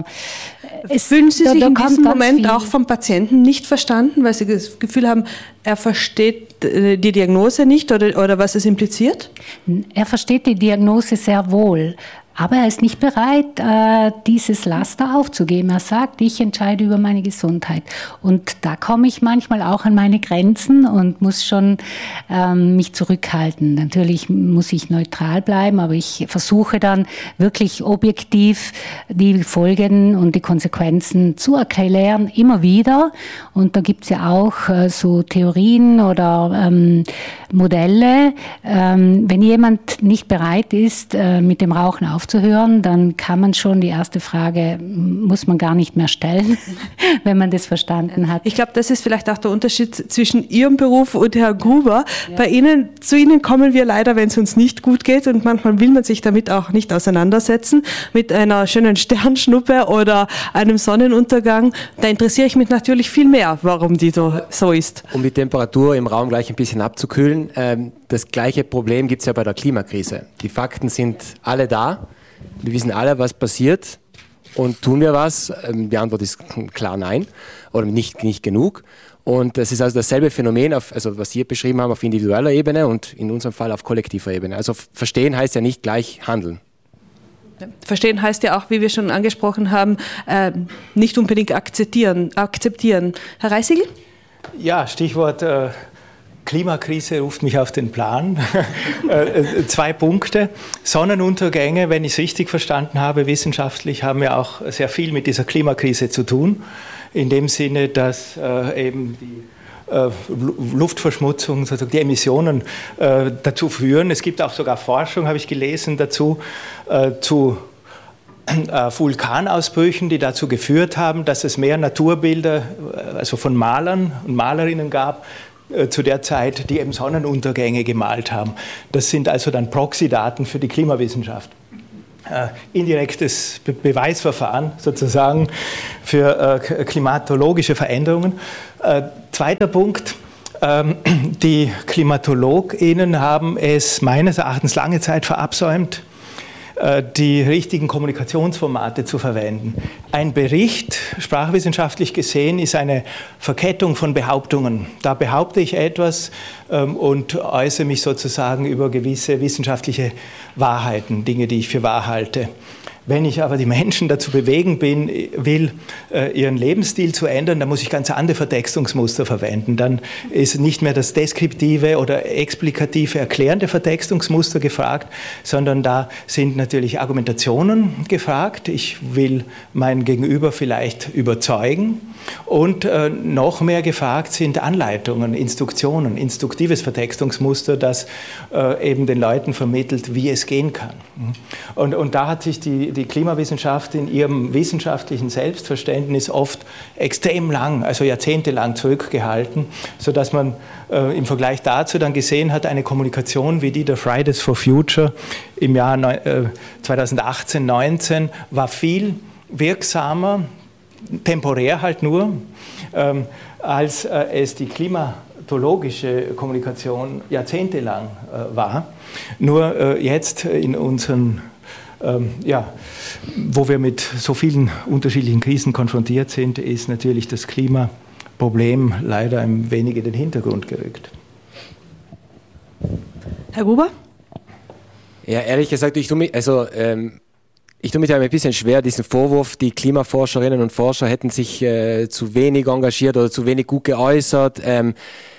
es, Fühlen Sie da, sich da in diesem Moment viel. Auch vom Patienten nicht verstanden, weil Sie das Gefühl haben, er versteht die Diagnose nicht oder, oder was es impliziert? Er versteht die Diagnose sehr wohl. Aber er ist nicht bereit, äh, dieses Laster aufzugeben. Er sagt, ich entscheide über meine Gesundheit. Und da komme ich manchmal auch an meine Grenzen und muss schon ähm, mich zurückhalten. Natürlich muss ich neutral bleiben, aber ich versuche dann wirklich objektiv die Folgen und die Konsequenzen zu erklären, immer wieder. Und da gibt es ja auch äh, so Theorien oder ähm, Modelle. Ähm, wenn jemand nicht bereit ist, äh, mit dem Rauchen aufzuhören, zu hören, dann kann man schon die erste Frage, muss man gar nicht mehr stellen, wenn man das verstanden hat. Ich glaube, das ist vielleicht auch der Unterschied zwischen Ihrem Beruf und Herrn Gruber. Ja. Bei Ihnen, zu Ihnen kommen wir leider, wenn es uns nicht gut geht und manchmal will man sich damit auch nicht auseinandersetzen, mit einer schönen Sternschnuppe oder einem Sonnenuntergang. Da interessiere ich mich natürlich viel mehr, warum die so, so ist. Um die Temperatur im Raum gleich ein bisschen abzukühlen, ähm, das gleiche Problem gibt es ja bei der Klimakrise. Die Fakten sind alle da. Wir wissen alle, was passiert und tun wir was? Die Antwort ist klar nein oder nicht, nicht genug. Und es ist also dasselbe Phänomen, auf, also was Sie beschrieben haben, auf individueller Ebene und in unserem Fall auf kollektiver Ebene. Also verstehen heißt ja nicht gleich handeln. Verstehen heißt ja auch, wie wir schon angesprochen haben, äh, nicht unbedingt akzeptieren. akzeptieren. Herr Reißigl? Ja, Stichwort äh, Klimakrise ruft mich auf den Plan. äh, zwei Punkte. Sonnenuntergänge, wenn ich es richtig verstanden habe, wissenschaftlich, haben ja auch sehr viel mit dieser Klimakrise zu tun. In dem Sinne, dass äh, eben die Äh, Luftverschmutzung, also die Emissionen äh, dazu führen. Es gibt auch sogar Forschung, habe ich gelesen, dazu, äh, zu äh, Vulkanausbrüchen, die dazu geführt haben, dass es mehr Naturbilder, also von Malern und Malerinnen gab, äh, zu der Zeit, die eben Sonnenuntergänge gemalt haben. Das sind also dann Proxydaten für die Klimawissenschaft. Äh, indirektes Be- Beweisverfahren sozusagen für äh, klimatologische Veränderungen. Äh, zweiter Punkt, ähm, die KlimatologInnen haben es meines Erachtens lange Zeit verabsäumt, äh, die richtigen Kommunikationsformate zu verwenden. Ein Bericht, sprachwissenschaftlich gesehen, ist eine Verkettung von Behauptungen. Da behaupte ich etwas ähm, und äußere mich sozusagen über gewisse wissenschaftliche Wahrheiten, Dinge, die ich für wahr halte. Wenn ich aber die Menschen dazu bewegen bin, will, ihren Lebensstil zu ändern, dann muss ich ganz andere Vertextungsmuster verwenden. Dann ist nicht mehr das deskriptive oder explikative, erklärende Vertextungsmuster gefragt, sondern da sind natürlich Argumentationen gefragt. Ich will mein Gegenüber vielleicht überzeugen. Und äh, noch mehr gefragt sind Anleitungen, Instruktionen, instruktives Vertextungsmuster, das äh, eben den Leuten vermittelt, wie es gehen kann. Und, und da hat sich die, die Klimawissenschaft in ihrem wissenschaftlichen Selbstverständnis oft extrem lang, also jahrzehntelang zurückgehalten, sodass man äh, im Vergleich dazu dann gesehen hat, eine Kommunikation wie die der Fridays for Future im Jahr äh, zweitausendachtzehn, neunzehn war viel wirksamer, temporär halt nur, ähm, als äh, es die klimatologische Kommunikation jahrzehntelang äh, war. Nur äh, jetzt in unseren, ähm, ja, wo wir mit so vielen unterschiedlichen Krisen konfrontiert sind, ist natürlich das Klimaproblem leider ein wenig in den Hintergrund gerückt. Herr Gruber? Ja, ehrlich gesagt, ich tue mich, also ähm Ich tue mich da ein bisschen schwer, diesen Vorwurf, die Klimaforscherinnen und Forscher hätten sich äh, zu wenig engagiert oder zu wenig gut geäußert. Ähm,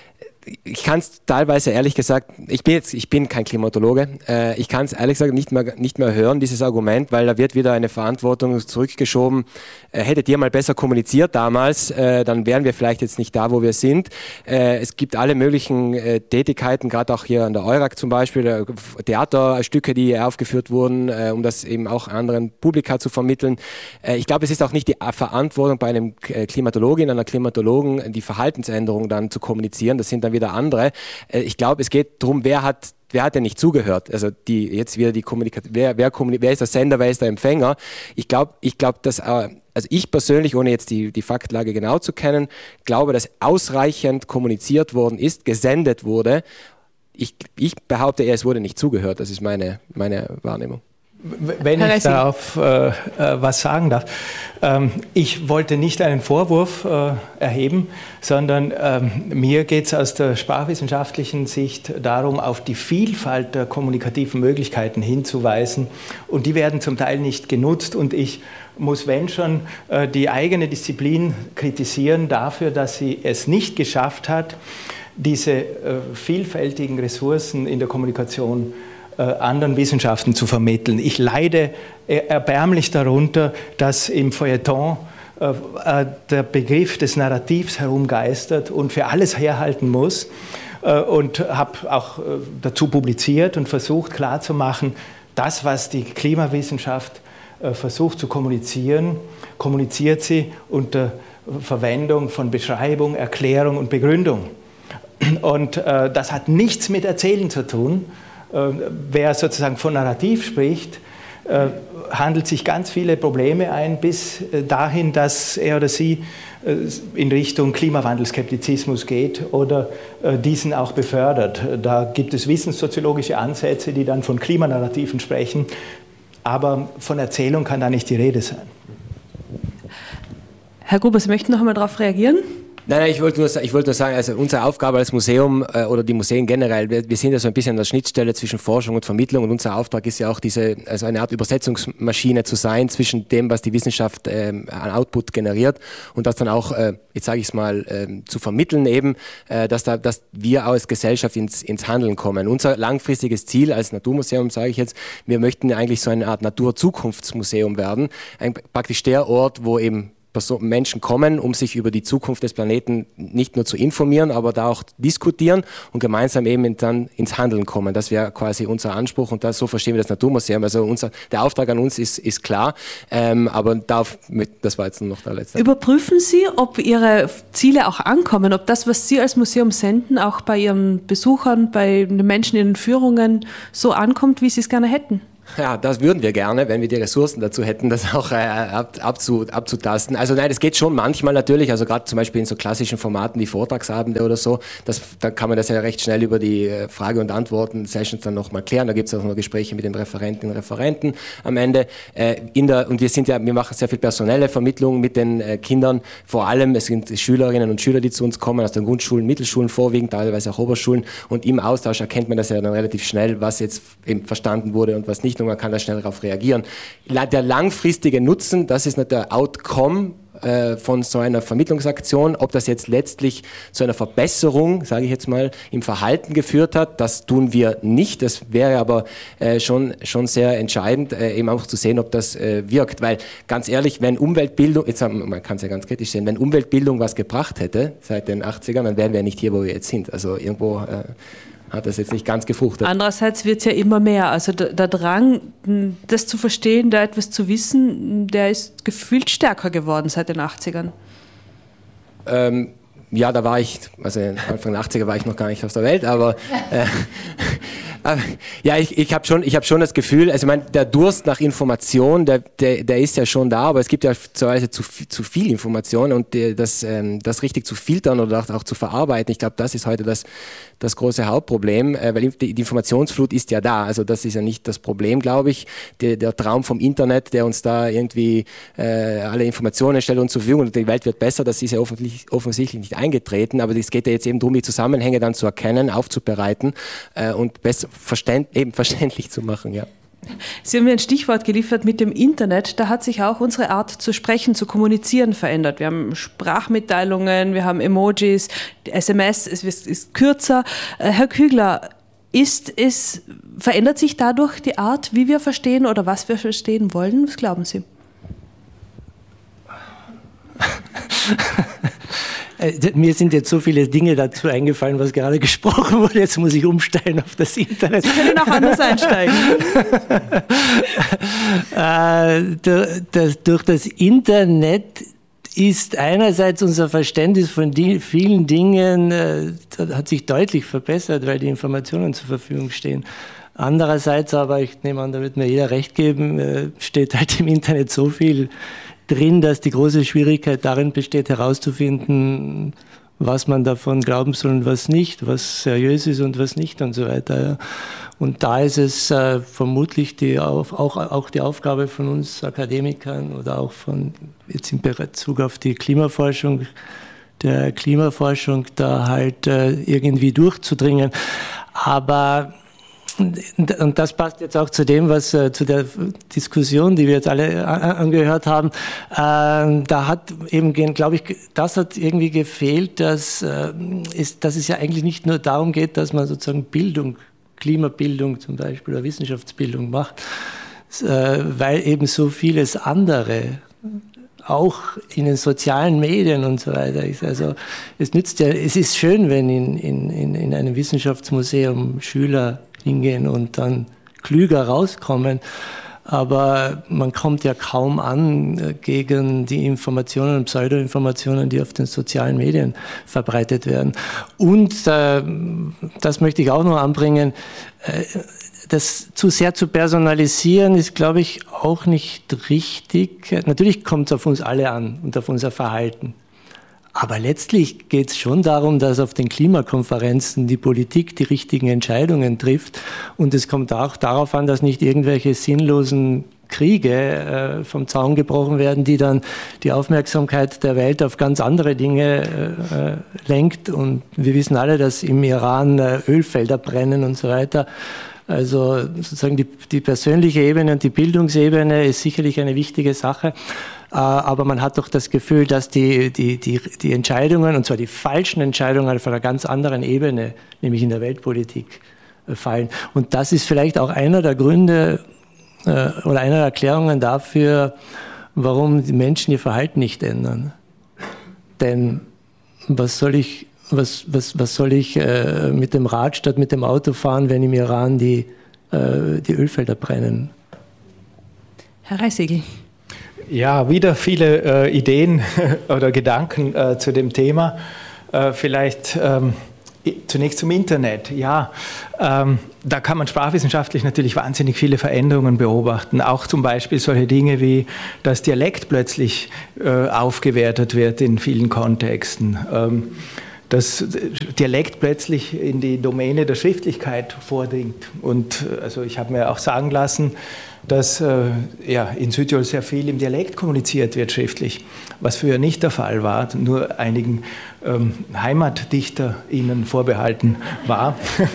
ich kann es teilweise, ehrlich gesagt, ich bin jetzt, ich bin kein Klimatologe, äh, ich kann es ehrlich gesagt nicht mehr, nicht mehr hören, dieses Argument, weil da wird wieder eine Verantwortung zurückgeschoben. Äh, hättet ihr mal besser kommuniziert damals, äh, dann wären wir vielleicht jetzt nicht da, wo wir sind. Äh, es gibt alle möglichen äh, Tätigkeiten, gerade auch hier an der Eurac zum Beispiel, äh, Theaterstücke, die aufgeführt wurden, äh, um das eben auch anderen Publika zu vermitteln. Äh, ich glaube, es ist auch nicht die Verantwortung bei einem Klimatologin, einer Klimatologen, die Verhaltensänderung dann zu kommunizieren. Das sind dann wieder andere. Äh, ich glaube, es geht darum, wer hat Wer hat denn nicht zugehört? Also die jetzt wieder die Kommunikation. Wer, wer, wer ist der Sender? Wer ist der Empfänger? Ich glaube, ich glaube, dass äh, also ich persönlich, ohne jetzt die die Faktenlage genau zu kennen, glaube, dass ausreichend kommuniziert worden ist, gesendet wurde. Ich, ich behaupte eher, es wurde nicht zugehört. Das ist meine meine Wahrnehmung. Wenn ich darauf äh, was sagen darf. Ähm, ich wollte nicht einen Vorwurf äh, erheben, sondern ähm, mir geht es aus der sprachwissenschaftlichen Sicht darum, auf die Vielfalt der kommunikativen Möglichkeiten hinzuweisen. Und die werden zum Teil nicht genutzt. Und ich muss, wenn schon, äh, die eigene Disziplin kritisieren dafür, dass sie es nicht geschafft hat, diese äh, vielfältigen Ressourcen in der Kommunikation anderen Wissenschaften zu vermitteln. Ich leide erbärmlich darunter, dass im Feuilleton äh, der Begriff des Narrativs herumgeistert und für alles herhalten muss, äh, und habe auch äh, dazu publiziert und versucht klarzumachen, das, was die Klimawissenschaft äh, versucht zu kommunizieren, kommuniziert sie unter Verwendung von Beschreibung, Erklärung und Begründung. Und äh, das hat nichts mit Erzählen zu tun. Wer sozusagen von Narrativ spricht, handelt sich ganz viele Probleme ein, bis dahin, dass er oder sie in Richtung Klimawandelskeptizismus geht oder diesen auch befördert. Da gibt es wissenssoziologische Ansätze, die dann von Klimanarrativen sprechen, aber von Erzählung kann da nicht die Rede sein. Herr Gruber, Sie möchten noch einmal darauf reagieren? Nein, nein, ich wollte nur, ich wollte nur sagen, also unsere Aufgabe als Museum äh, oder die Museen generell, wir, wir sind ja so ein bisschen an der Schnittstelle zwischen Forschung und Vermittlung und unser Auftrag ist ja auch diese, also eine Art Übersetzungsmaschine zu sein zwischen dem, was die Wissenschaft ähm, an Output generiert und das dann auch, äh, jetzt sage ich es mal, äh, zu vermitteln eben, äh, dass, da, dass wir als Gesellschaft ins, ins Handeln kommen. Unser langfristiges Ziel als Naturmuseum, sage ich jetzt, wir möchten eigentlich so eine Art Naturzukunftsmuseum werden, ein, praktisch der Ort, wo eben Menschen kommen, um sich über die Zukunft des Planeten nicht nur zu informieren, aber da auch diskutieren und gemeinsam eben dann ins Handeln kommen. Das wäre quasi unser Anspruch und das, so verstehen wir das Naturmuseum. Also unser, der Auftrag an uns ist, ist klar, ähm, aber darf mit, das war jetzt noch der letzte. Überprüfen Sie, ob Ihre Ziele auch ankommen, ob das, was Sie als Museum senden, auch bei Ihren Besuchern, bei den Menschen in den Führungen so ankommt, wie Sie es gerne hätten? Ja, das würden wir gerne, wenn wir die Ressourcen dazu hätten, das auch äh, ab, abzu, abzutasten. Also nein, das geht schon manchmal natürlich, also gerade zum Beispiel in so klassischen Formaten wie Vortragsabende oder so, das, da kann man das ja recht schnell über die äh, Frage- und Antworten-Sessions dann nochmal klären. Da gibt es auch noch Gespräche mit den Referentinnen und Referenten am Ende. Äh, in der, und wir sind ja, wir machen sehr viel personelle Vermittlung mit den äh, Kindern, vor allem, es sind Schülerinnen und Schüler, die zu uns kommen, aus den Grundschulen, Mittelschulen vorwiegend, teilweise auch Oberschulen, und im Austausch erkennt man das ja dann relativ schnell, was jetzt eben verstanden wurde und was nicht. Und man kann da schnell darauf reagieren. Der langfristige Nutzen, das ist nicht der Outcome äh, von so einer Vermittlungsaktion. Ob das jetzt letztlich zu einer Verbesserung, sage ich jetzt mal, im Verhalten geführt hat, das tun wir nicht. Das wäre aber äh, schon, schon sehr entscheidend, äh, eben auch zu sehen, ob das äh, wirkt. Weil ganz ehrlich, wenn Umweltbildung, jetzt haben, man kann es ja ganz kritisch sehen, wenn Umweltbildung was gebracht hätte seit den achtzigern, dann wären wir nicht hier, wo wir jetzt sind. Also irgendwo äh, hat das jetzt nicht ganz gefruchtet. Andererseits wird es ja immer mehr. Also der, der Drang, das zu verstehen, da etwas zu wissen, der ist gefühlt stärker geworden seit den achtzigern. Ähm, ja, da war ich, also Anfang der achtziger war ich noch gar nicht auf der Welt, aber äh, ja, ich, ich habe schon, ich hab schon das Gefühl, also ich meine, der Durst nach Information, der, der, der ist ja schon da, aber es gibt ja teilweise zu, zu viel Information und das, das richtig zu filtern oder auch zu verarbeiten, ich glaube, das ist heute das, das große Hauptproblem, weil die, die Informationsflut ist ja da, also das ist ja nicht das Problem, glaube ich, der, der Traum vom Internet, der uns da irgendwie äh, alle Informationen stellt und zur Verfügung und die Welt wird besser, das ist ja offensichtlich, offensichtlich nicht eingetreten, aber es geht ja jetzt eben darum, die Zusammenhänge dann zu erkennen, aufzubereiten äh, und besser verständ, eben verständlich zu machen, ja. Sie haben mir ein Stichwort geliefert mit dem Internet. Da hat sich auch unsere Art zu sprechen, zu kommunizieren verändert. Wir haben Sprachmitteilungen, wir haben Emojis, S M S, es ist kürzer. Herr Kügler, ist es, verändert sich dadurch die Art, wie wir verstehen oder was wir verstehen wollen? Was glauben Sie? Mir sind jetzt so viele Dinge dazu eingefallen, was gerade gesprochen wurde. Jetzt muss ich umsteigen auf das Internet. Sie können auch anders einsteigen. äh, durch das Internet ist einerseits unser Verständnis von die, vielen Dingen, äh, hat sich deutlich verbessert, weil die Informationen zur Verfügung stehen. Andererseits aber, ich nehme an, da wird mir jeder recht geben, äh, steht halt im Internet so viel drin, dass die große Schwierigkeit darin besteht, herauszufinden, was man davon glauben soll und was nicht, was seriös ist und was nicht und so weiter. Und da ist es äh, vermutlich die, auch, auch die Aufgabe von uns Akademikern oder auch von, jetzt in Bezug auf die Klimaforschung, der Klimaforschung, da halt äh, irgendwie durchzudringen. Aber und das passt jetzt auch zu dem, was äh, zu der Diskussion, die wir jetzt alle angehört haben. Äh, da hat eben, glaube ich, das hat irgendwie gefehlt, dass, äh, ist, dass es ja eigentlich nicht nur darum geht, dass man sozusagen Bildung, Klimabildung zum Beispiel oder Wissenschaftsbildung macht, äh, weil eben so vieles andere auch in den sozialen Medien und so weiter ist. Also es nützt ja, es ist schön, wenn in, in, in einem Wissenschaftsmuseum Schüler hingehen und dann klüger rauskommen. Aber man kommt ja kaum an gegen die Informationen und Pseudoinformationen, die auf den sozialen Medien verbreitet werden. Und äh, das möchte ich auch noch anbringen, äh, das zu sehr zu personalisieren ist, glaube ich, auch nicht richtig. Natürlich kommt es auf uns alle an und auf unser Verhalten. Aber letztlich geht es schon darum, dass auf den Klimakonferenzen die Politik die richtigen Entscheidungen trifft. Und es kommt auch darauf an, dass nicht irgendwelche sinnlosen Kriege äh, vom Zaun gebrochen werden, die dann die Aufmerksamkeit der Welt auf ganz andere Dinge äh, lenkt. Und wir wissen alle, dass im Iran äh, Ölfelder brennen und so weiter. Also sozusagen die, die persönliche Ebene und die Bildungsebene ist sicherlich eine wichtige Sache. Äh, aber man hat doch das Gefühl, dass die, die, die, die Entscheidungen, und zwar die falschen Entscheidungen auf einer ganz anderen Ebene, nämlich in der Weltpolitik, äh, fallen. Und das ist vielleicht auch einer der Gründe, oder eine der Erklärungen dafür, warum die Menschen ihr Verhalten nicht ändern. Denn was soll ich, was, was, was soll ich äh, mit dem Rad statt mit dem Auto fahren, wenn im Iran die, äh, die Ölfelder brennen? Herr Reissegel. Ja, wieder viele äh, Ideen oder Gedanken äh, zu dem Thema. Äh, vielleicht ähm, zunächst zum Internet. Ja, ähm, da kann man sprachwissenschaftlich natürlich wahnsinnig viele Veränderungen beobachten. Auch zum Beispiel solche Dinge wie, dass Dialekt plötzlich äh, aufgewertet wird in vielen Kontexten. Ähm, dass Dialekt plötzlich in die Domäne der Schriftlichkeit vordringt. Und also ich habe mir auch sagen lassen, dass äh, ja, in Südtirol sehr viel im Dialekt kommuniziert wird schriftlich, was früher nicht der Fall war, nur einigen ähm, HeimatdichterInnen vorbehalten war.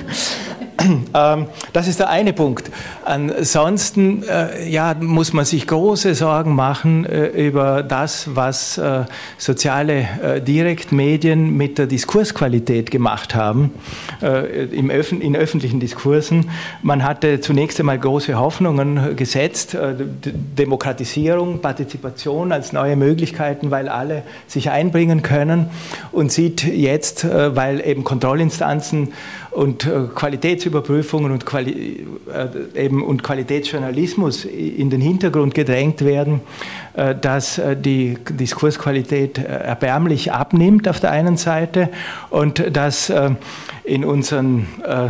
ähm, das ist der eine Punkt. Ansonsten äh, ja, muss man sich große Sorgen machen äh, über das, was äh, soziale äh, Direktmedien mit der Diskursqualität gemacht haben äh, im Öf- in öffentlichen Diskursen. Man hatte zunächst einmal große Hoffnungen gesetzt, äh, Demokratisierung, Partizipation als neue Möglichkeiten, weil alle sich einbringen können, und sieht jetzt, äh, weil eben Kontrollinstanzen und äh, Qualitätsüberprüfungen und, Quali äh, eben, und Qualitätsjournalismus in den Hintergrund gedrängt werden, äh, dass äh, die Diskursqualität äh, erbärmlich abnimmt auf der einen Seite und dass äh, in unseren äh,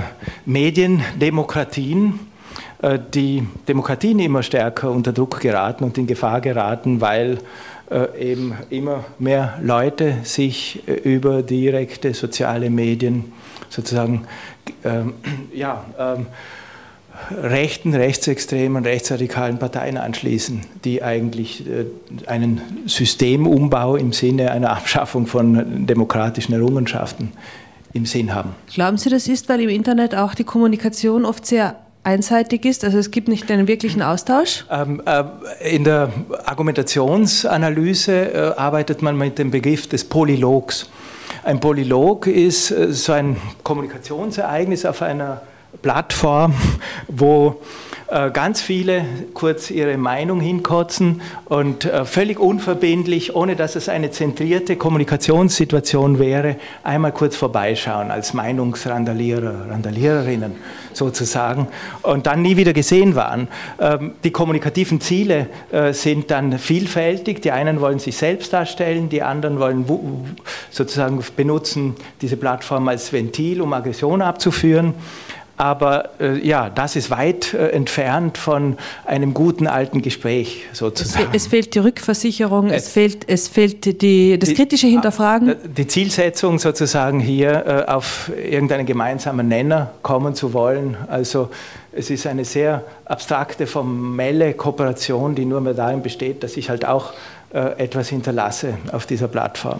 Mediendemokratien äh, die Demokratien immer stärker unter Druck geraten und in Gefahr geraten, weil äh, eben immer mehr Leute sich äh, über direkte soziale Medien sozusagen ähm, ja, ähm, rechten, rechtsextremen, rechtsradikalen Parteien anschließen, die eigentlich äh, einen Systemumbau im Sinne einer Abschaffung von demokratischen Errungenschaften im Sinn haben. Glauben Sie, das ist, weil im Internet auch die Kommunikation oft sehr einseitig ist? Also es gibt nicht einen wirklichen Austausch? Ähm, äh, in der Argumentationsanalyse äh, arbeitet man mit dem Begriff des Polylogs. Ein Polylog ist äh, so ein Kommunikationsereignis auf einer Plattform, wo äh, ganz viele kurz ihre Meinung hinkotzen und äh, völlig unverbindlich, ohne dass es eine zentrierte Kommunikationssituation wäre, einmal kurz vorbeischauen als Meinungsrandalierer, Randaliererinnen sozusagen, und dann nie wieder gesehen waren. Ähm, die kommunikativen Ziele äh, sind dann vielfältig. Die einen wollen sich selbst darstellen, die anderen wollen sozusagen benutzen diese Plattform als Ventil, um Aggression abzuführen. Aber äh, ja, das ist weit äh, entfernt von einem guten alten Gespräch sozusagen. Es, es fehlt die Rückversicherung, es, es, fehlt, es fehlt die, das kritische Hinterfragen. Die Zielsetzung sozusagen hier äh, auf irgendeinen gemeinsamen Nenner kommen zu wollen. Also es ist eine sehr abstrakte, formelle Kooperation, die nur mehr darin besteht, dass ich halt auch äh, etwas hinterlasse auf dieser Plattform.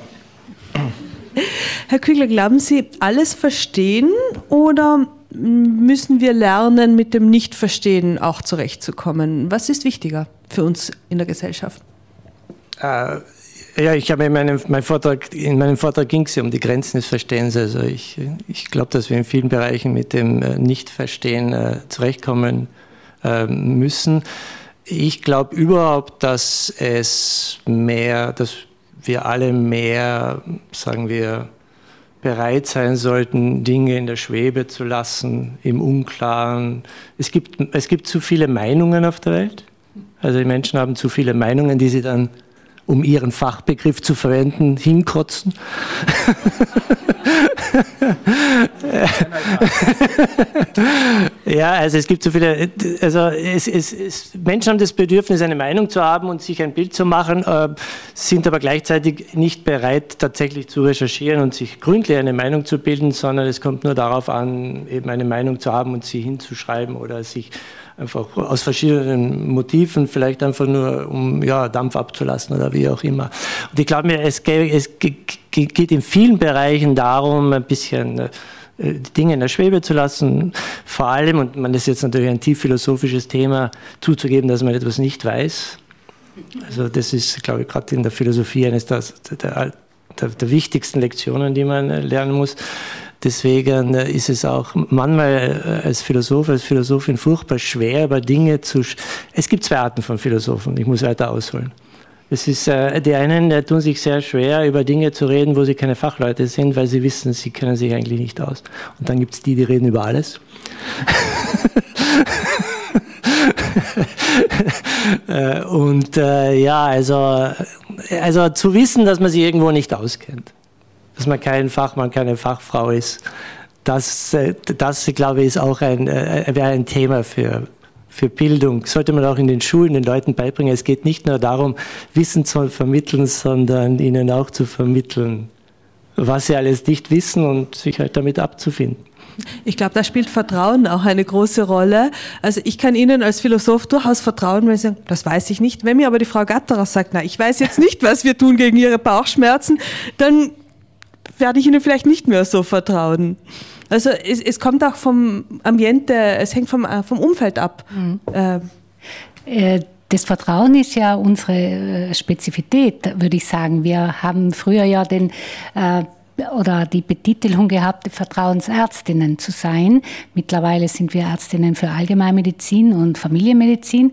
Herr Kügler, glauben Sie, alles verstehen oder müssen wir lernen, mit dem Nichtverstehen auch zurechtzukommen? Was ist wichtiger für uns in der Gesellschaft? Äh, ja, ich habe in meinem, mein Vortrag, in meinem Vortrag ging es ja um die Grenzen des Verstehens. Also ich, ich glaube, dass wir in vielen Bereichen mit dem Nichtverstehen äh, zurechtkommen äh, müssen. Ich glaube überhaupt, dass es mehr, dass wir alle mehr, sagen wir, bereit sein sollten, Dinge in der Schwebe zu lassen, im Unklaren. Es gibt, es gibt zu viele Meinungen auf der Welt. Also die Menschen haben zu viele Meinungen, die sie dann, um ihren Fachbegriff zu verwenden, hinkotzen. Ja, also es gibt so viele, also es, es, es, Menschen haben das Bedürfnis, eine Meinung zu haben und sich ein Bild zu machen, äh, sind aber gleichzeitig nicht bereit, tatsächlich zu recherchieren und sich gründlich eine Meinung zu bilden, sondern es kommt nur darauf an, eben eine Meinung zu haben und sie hinzuschreiben oder sich einfach aus verschiedenen Motiven, vielleicht einfach nur, um ja, Dampf abzulassen oder wie auch immer. Und ich glaube mir, es, es geht in vielen Bereichen darum, ein bisschen die Dinge in der Schwebe zu lassen, vor allem, und man ist jetzt natürlich ein tief philosophisches Thema, zuzugeben, dass man etwas nicht weiß. Also das ist, glaube ich, gerade in der Philosophie eines der, der, der, der wichtigsten Lektionen, die man lernen muss. Deswegen ist es auch manchmal als Philosoph, als Philosophin furchtbar schwer, über Dinge zu... Sch- es gibt zwei Arten von Philosophen, ich muss weiter ausholen. Es ist, äh, die einen die tun sich sehr schwer, über Dinge zu reden, wo sie keine Fachleute sind, weil sie wissen, sie kennen sich eigentlich nicht aus. Und dann gibt es die, die reden über alles. äh, und äh, ja, also, also zu wissen, dass man sich irgendwo nicht auskennt, dass man kein Fachmann, keine Fachfrau ist, das, das glaube ich, ist auch ein, äh, wäre ein Thema für, für Bildung. Sollte man auch in den Schulen den Leuten beibringen. Es geht nicht nur darum, Wissen zu vermitteln, sondern ihnen auch zu vermitteln, was sie alles nicht wissen und sich halt damit abzufinden. Ich glaube, da spielt Vertrauen auch eine große Rolle. Also ich kann Ihnen als Philosoph durchaus vertrauen, wenn Sie sagen, das weiß ich nicht. Wenn mir aber die Frau Gatterer sagt, na, ich weiß jetzt nicht, was wir tun gegen Ihre Bauchschmerzen, dann werde ich Ihnen vielleicht nicht mehr so vertrauen. Also es, es kommt auch vom Ambiente, es hängt vom, vom Umfeld ab. Mhm. Äh, Das Vertrauen ist ja unsere Spezifität, würde ich sagen. Wir haben früher ja den äh, oder die Betitelung gehabt, Vertrauensärztinnen zu sein. Mittlerweile sind wir Ärztinnen für Allgemeinmedizin und Familienmedizin.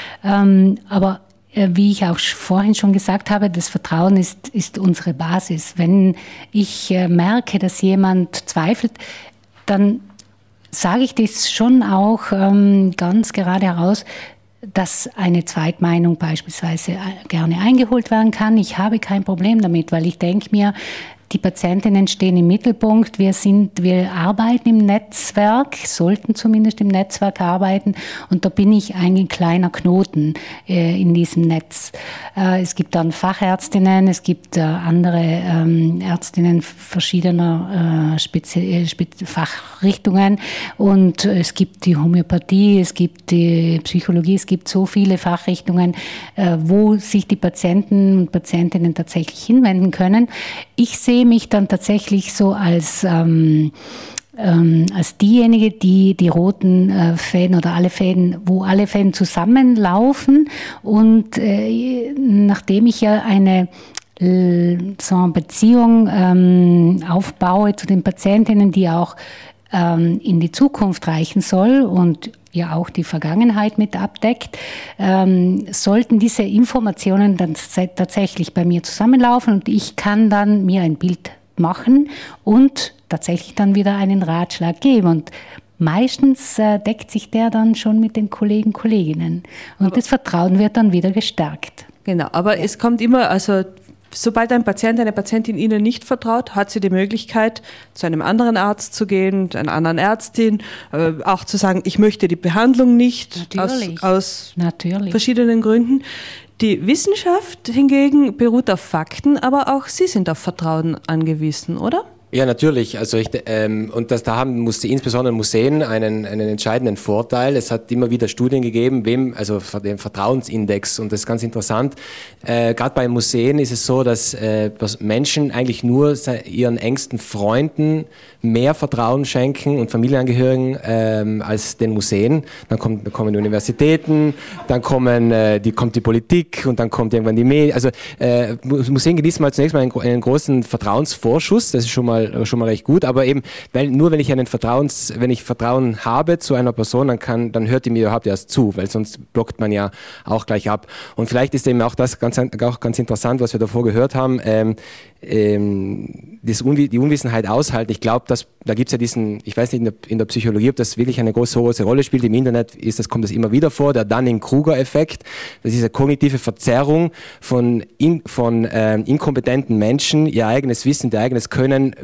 Ähm, aber äh, wie ich auch vorhin schon gesagt habe, das Vertrauen ist, ist unsere Basis. Wenn ich äh, merke, dass jemand zweifelt, dann sage ich das schon auch ähm, ganz gerade heraus, dass eine Zweitmeinung beispielsweise gerne eingeholt werden kann. Ich habe kein Problem damit, weil ich denke mir, die Patientinnen stehen im Mittelpunkt. Wir sind, wir arbeiten im Netzwerk, sollten zumindest im Netzwerk arbeiten. Und da bin ich ein kleiner Knoten äh, in diesem Netz. Äh, es gibt dann Fachärztinnen, es gibt äh, andere ähm, Ärztinnen verschiedener äh, Spezi- Spezi- Fachrichtungen. Und äh, es gibt die Homöopathie, es gibt die Psychologie, es gibt so viele Fachrichtungen, äh, wo sich die Patienten und Patientinnen tatsächlich hinwenden können. Ich sehe mich dann tatsächlich so als, ähm, ähm, als diejenige, die die roten äh, Fäden oder alle Fäden, wo alle Fäden zusammenlaufen. Und äh, nachdem ich ja eine äh, so eine Beziehung ähm, aufbaue zu den Patientinnen, die auch ähm, in die Zukunft reichen soll und ja auch die Vergangenheit mit abdeckt, ähm, sollten diese Informationen dann tatsächlich bei mir zusammenlaufen und ich kann dann mir ein Bild machen und tatsächlich dann wieder einen Ratschlag geben. Und meistens äh, deckt sich der dann schon mit den Kollegen, Kolleginnen. Und aber das Vertrauen wird dann wieder gestärkt. Genau, aber ja. Es kommt immer, also sobald ein Patient, eine Patientin Ihnen nicht vertraut, hat sie die Möglichkeit, zu einem anderen Arzt zu gehen, zu einer anderen Ärztin, äh, auch zu sagen, ich möchte die Behandlung nicht Natürlich. aus, aus Natürlich. verschiedenen Gründen. Die Wissenschaft hingegen beruht auf Fakten, aber auch Sie sind auf Vertrauen angewiesen, oder? Ja, natürlich. Also ich, ähm, und das, da haben muss, insbesondere Museen einen, einen entscheidenden Vorteil. Es hat immer wieder Studien gegeben, wem, also den Vertrauensindex. Und das ist ganz interessant. Äh, Gerade bei Museen ist es so, dass äh, Menschen eigentlich nur ihren engsten Freunden mehr Vertrauen schenken und Familienangehörigen ähm, als den Museen. Dann, kommt, dann kommen die Universitäten, dann kommen, äh, die, kommt die Politik und dann kommt irgendwann die Medien. Also äh, Museen genießen mal zunächst mal einen, einen großen Vertrauensvorschuss. Das ist schon mal schon mal recht gut, aber eben, weil nur wenn ich einen Vertrauens, wenn ich Vertrauen habe zu einer Person, dann kann, dann hört die mir überhaupt erst zu, weil sonst blockt man ja auch gleich ab. Und vielleicht ist eben auch das ganz, auch ganz interessant, was wir davor gehört haben, ähm, ähm, das Unwi- die Unwissenheit aushalten. Ich glaube, dass da gibt es ja diesen, ich weiß nicht in der, in der Psychologie, ob das wirklich eine große, große Rolle spielt. Im Internet ist das, kommt das immer wieder vor, der Dunning-Kruger-Effekt. Das ist eine kognitive Verzerrung von, in, von ähm, inkompetenten Menschen, ihr eigenes Wissen, ihr eigenes Können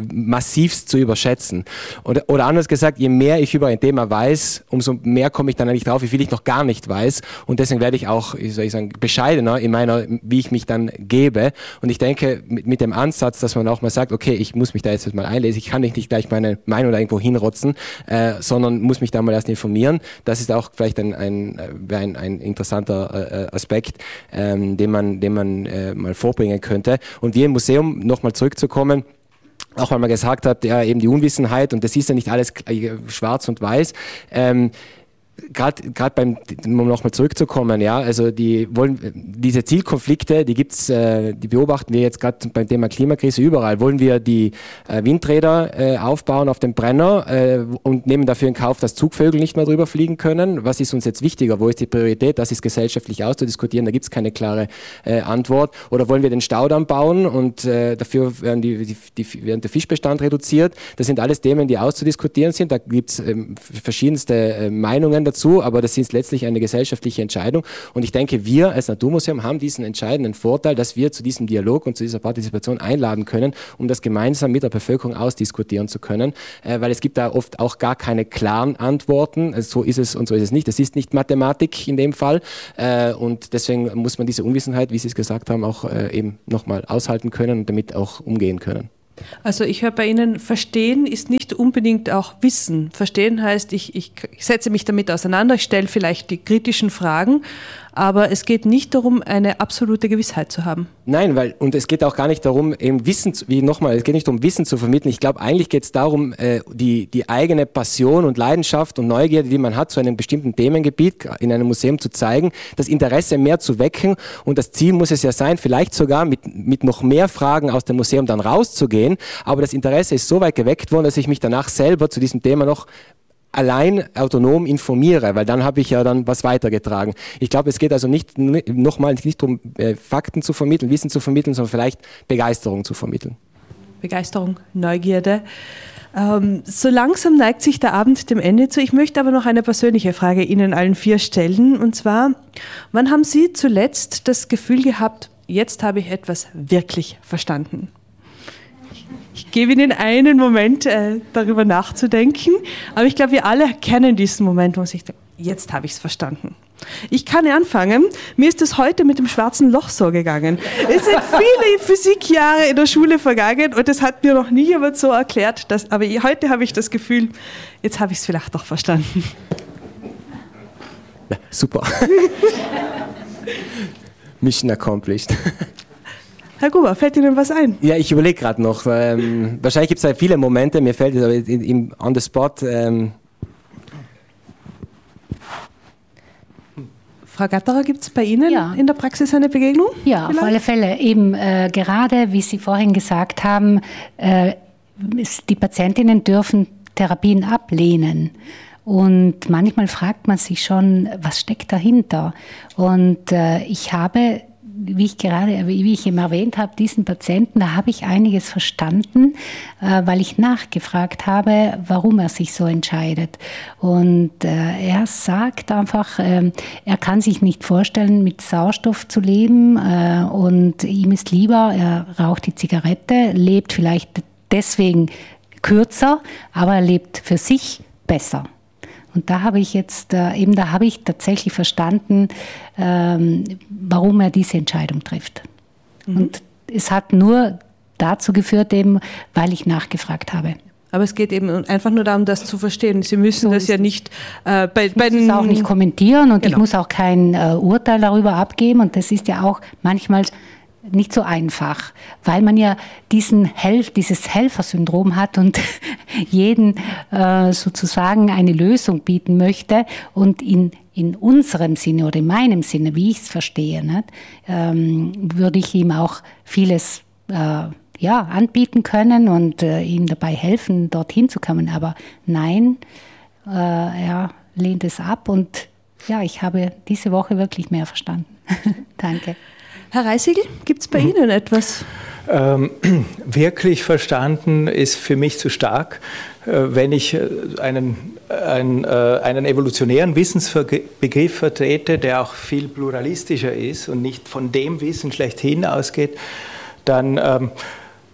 massivst zu überschätzen. Oder, oder anders gesagt, je mehr ich über ein Thema weiß, umso mehr komme ich dann eigentlich drauf, wie viel ich noch gar nicht weiß. Und deswegen werde ich auch, wie soll ich sagen, bescheidener in meiner, wie ich mich dann gebe. Und ich denke, mit, mit dem Ansatz, dass man auch mal sagt, okay, ich muss mich da jetzt mal einlesen, ich kann nicht gleich meine Meinung da irgendwo hinrotzen, äh, sondern muss mich da mal erst informieren. Das ist auch vielleicht ein, ein, ein, ein interessanter äh, Aspekt, ähm, den man, den man äh, mal vorbringen könnte. Und wir im Museum, nochmal zurückzukommen, auch weil man gesagt hat, ja, eben die Unwissenheit, und das ist ja nicht alles schwarz und weiß, ähm, Gerade gerade beim, um nochmal zurückzukommen, ja, also die wollen diese Zielkonflikte, die gibt's, äh, die beobachten wir jetzt gerade beim Thema Klimakrise überall. Wollen wir die äh, Windräder äh, aufbauen auf dem Brenner äh, und nehmen dafür in Kauf, dass Zugvögel nicht mehr drüber fliegen können? Was ist uns jetzt wichtiger? Wo ist die Priorität? Das ist gesellschaftlich auszudiskutieren. Da gibt's keine klare äh, Antwort. Oder wollen wir den Staudamm bauen und äh, dafür werden die, die, die, werden der Fischbestand reduziert? Das sind alles Themen, die auszudiskutieren sind. Da gibt's ähm, verschiedenste äh, Meinungen dazu, aber das ist letztlich eine gesellschaftliche Entscheidung. Und ich denke, wir als Naturmuseum haben diesen entscheidenden Vorteil, dass wir zu diesem Dialog und zu dieser Partizipation einladen können, um das gemeinsam mit der Bevölkerung ausdiskutieren zu können, äh, weil es gibt da oft auch gar keine klaren Antworten. Also so ist es und so ist es nicht. Das ist nicht Mathematik in dem Fall äh, und deswegen muss man diese Unwissenheit, wie Sie es gesagt haben, auch äh, eben nochmal aushalten können und damit auch umgehen können. Also ich höre bei Ihnen, Verstehen ist nicht unbedingt auch Wissen. Verstehen heißt, ich, ich, ich setze mich damit auseinander, ich stelle vielleicht die kritischen Fragen, aber es geht nicht darum, eine absolute Gewissheit zu haben. Nein, weil, und es geht auch gar nicht darum, eben Wissen, zu, wie nochmal, es geht nicht um Wissen zu vermitteln. Ich glaube, eigentlich geht es darum, äh, die, die eigene Passion und Leidenschaft und Neugierde, die man hat zu einem bestimmten Themengebiet in einem Museum zu zeigen, das Interesse mehr zu wecken. Und das Ziel muss es ja sein, vielleicht sogar mit, mit noch mehr Fragen aus dem Museum dann rauszugehen. Aber das Interesse ist so weit geweckt worden, dass ich mich danach selber zu diesem Thema noch allein autonom informiere, weil dann habe ich ja dann was weitergetragen. Ich glaube, es geht also nicht nochmal nicht darum, äh, Fakten zu vermitteln, Wissen zu vermitteln, sondern vielleicht Begeisterung zu vermitteln. Begeisterung, Neugierde. Ähm, so langsam neigt sich der Abend dem Ende zu. Ich möchte aber noch eine persönliche Frage Ihnen allen vier stellen. Und zwar, wann haben Sie zuletzt das Gefühl gehabt, jetzt habe ich etwas wirklich verstanden? Ich gebe Ihnen einen Moment, äh, darüber nachzudenken, aber ich glaube, wir alle kennen diesen Moment, wo man sich denkt, jetzt habe ich es verstanden. Ich kann anfangen. Mir ist es heute mit dem schwarzen Loch so gegangen. Es sind viele Physikjahre in der Schule vergangen und das hat mir noch nie jemand so erklärt, dass, aber heute habe ich das Gefühl, jetzt habe ich es vielleicht doch verstanden. Ja, super. Mission accomplished. Herr Gruber, fällt Ihnen was ein? Ja, ich überlege gerade noch. Ähm, wahrscheinlich gibt es ja viele Momente, mir fällt es aber im, on the spot. Ähm Frau Gatterer, gibt es bei Ihnen ja. in der Praxis eine Begegnung? Ja, vielleicht? Auf alle Fälle. Eben äh, gerade, wie Sie vorhin gesagt haben, äh, die Patientinnen dürfen Therapien ablehnen. Und manchmal fragt man sich schon, was steckt dahinter? Und äh, ich habe, wie ich gerade, wie ich eben erwähnt habe, diesen Patienten, da habe ich einiges verstanden, äh, weil ich nachgefragt habe, warum er sich so entscheidet. Und äh, er sagt einfach, äh, er kann sich nicht vorstellen, mit Sauerstoff zu leben äh, und ihm ist lieber, er raucht die Zigarette, lebt vielleicht deswegen kürzer, aber er lebt für sich besser. Und da habe ich jetzt, äh, eben da habe ich tatsächlich verstanden, ähm, warum er diese Entscheidung trifft. Mhm. Und es hat nur dazu geführt, eben, weil ich nachgefragt habe. Aber es geht eben einfach nur darum, das zu verstehen. Sie müssen so das ja nicht äh, bei, ich bei muss es auch nicht kommentieren und genau. Ich muss auch kein äh, Urteil darüber abgeben. Und das ist ja auch manchmal nicht so einfach, weil man ja diesen Helf, dieses Helfersyndrom hat und jeden äh, sozusagen eine Lösung bieten möchte und in, in unserem Sinne oder in meinem Sinne, wie ich es verstehe, nicht, ähm, würde ich ihm auch vieles äh, ja, anbieten können und äh, ihm dabei helfen, dorthin zu kommen. Aber nein, äh, er lehnt es ab und ja, ich habe diese Woche wirklich mehr verstanden. Danke. Herr Reisiegel, gibt es bei mhm. Ihnen etwas? Ähm, wirklich verstanden ist für mich zu stark. Äh, wenn ich einen, einen, äh, einen evolutionären Wissensbegriff vertrete, der auch viel pluralistischer ist und nicht von dem Wissen schlechthin ausgeht, dann ähm,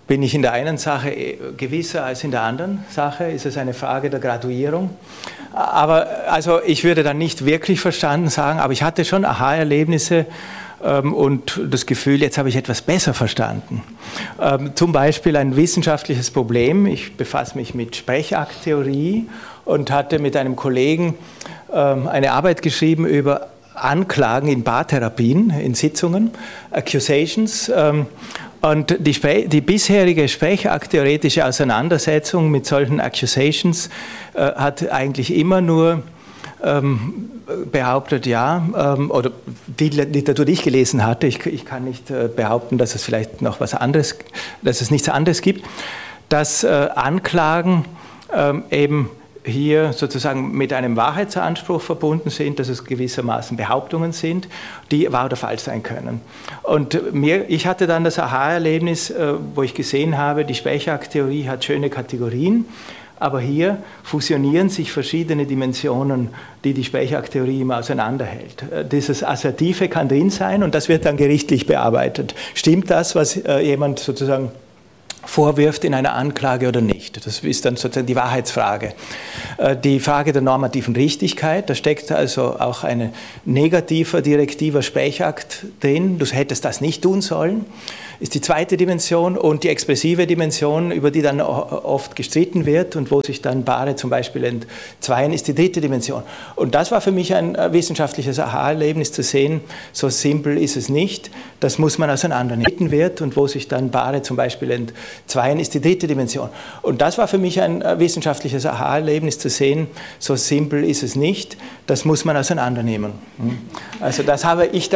bin ich in der einen Sache gewisser als in der anderen Sache? Ist es eine Frage der Graduierung? Aber also ich würde dann nicht wirklich verstanden sagen, aber ich hatte schon Aha-Erlebnisse ähm, und das Gefühl, jetzt habe ich etwas besser verstanden. Ähm, zum Beispiel ein wissenschaftliches Problem. Ich befasse mich mit Sprechakttheorie und hatte mit einem Kollegen ähm, eine Arbeit geschrieben über Anklagen in Paartherapien, in Sitzungen, Accusations. Ähm, Und die, die bisherige sprechaktheoretische Auseinandersetzung mit solchen Accusations äh, hat eigentlich immer nur ähm, behauptet, ja, ähm, oder die Literatur, die ich gelesen hatte, ich, ich kann nicht äh, behaupten, dass es vielleicht noch was anderes, dass es nichts anderes gibt, dass äh, Anklagen ähm, eben hier sozusagen mit einem Wahrheitsanspruch verbunden sind, dass es gewissermaßen Behauptungen sind, die wahr oder falsch sein können. Und mir, ich hatte dann das Aha-Erlebnis, wo ich gesehen habe, die Sprechaktheorie hat schöne Kategorien, aber hier fusionieren sich verschiedene Dimensionen, die die Sprechaktheorie immer auseinanderhält. Dieses Assertive kann drin sein und das wird dann gerichtlich bearbeitet. Stimmt das, was jemand sozusagen vorwirft in einer Anklage oder nicht? Das ist dann sozusagen die Wahrheitsfrage. Die Frage der normativen Richtigkeit, da steckt also auch ein negativer, direktiver Sprechakt drin, du hättest das nicht tun sollen, ist die zweite Dimension, und die expressive Dimension, über die dann oft gestritten wird und wo sich dann Paare zum Beispiel entzweien, ist die dritte Dimension. Und das war für mich ein wissenschaftliches Aha-Erlebnis zu sehen, so simpel ist es nicht, das muss man auseinandernehmen wird und wo sich dann Paare zum Beispiel entzweien, ist die dritte Dimension. Und das war für mich ein wissenschaftliches Aha-Erlebnis zu sehen, so simpel ist es nicht, das muss man auseinandernehmen. Also das habe ich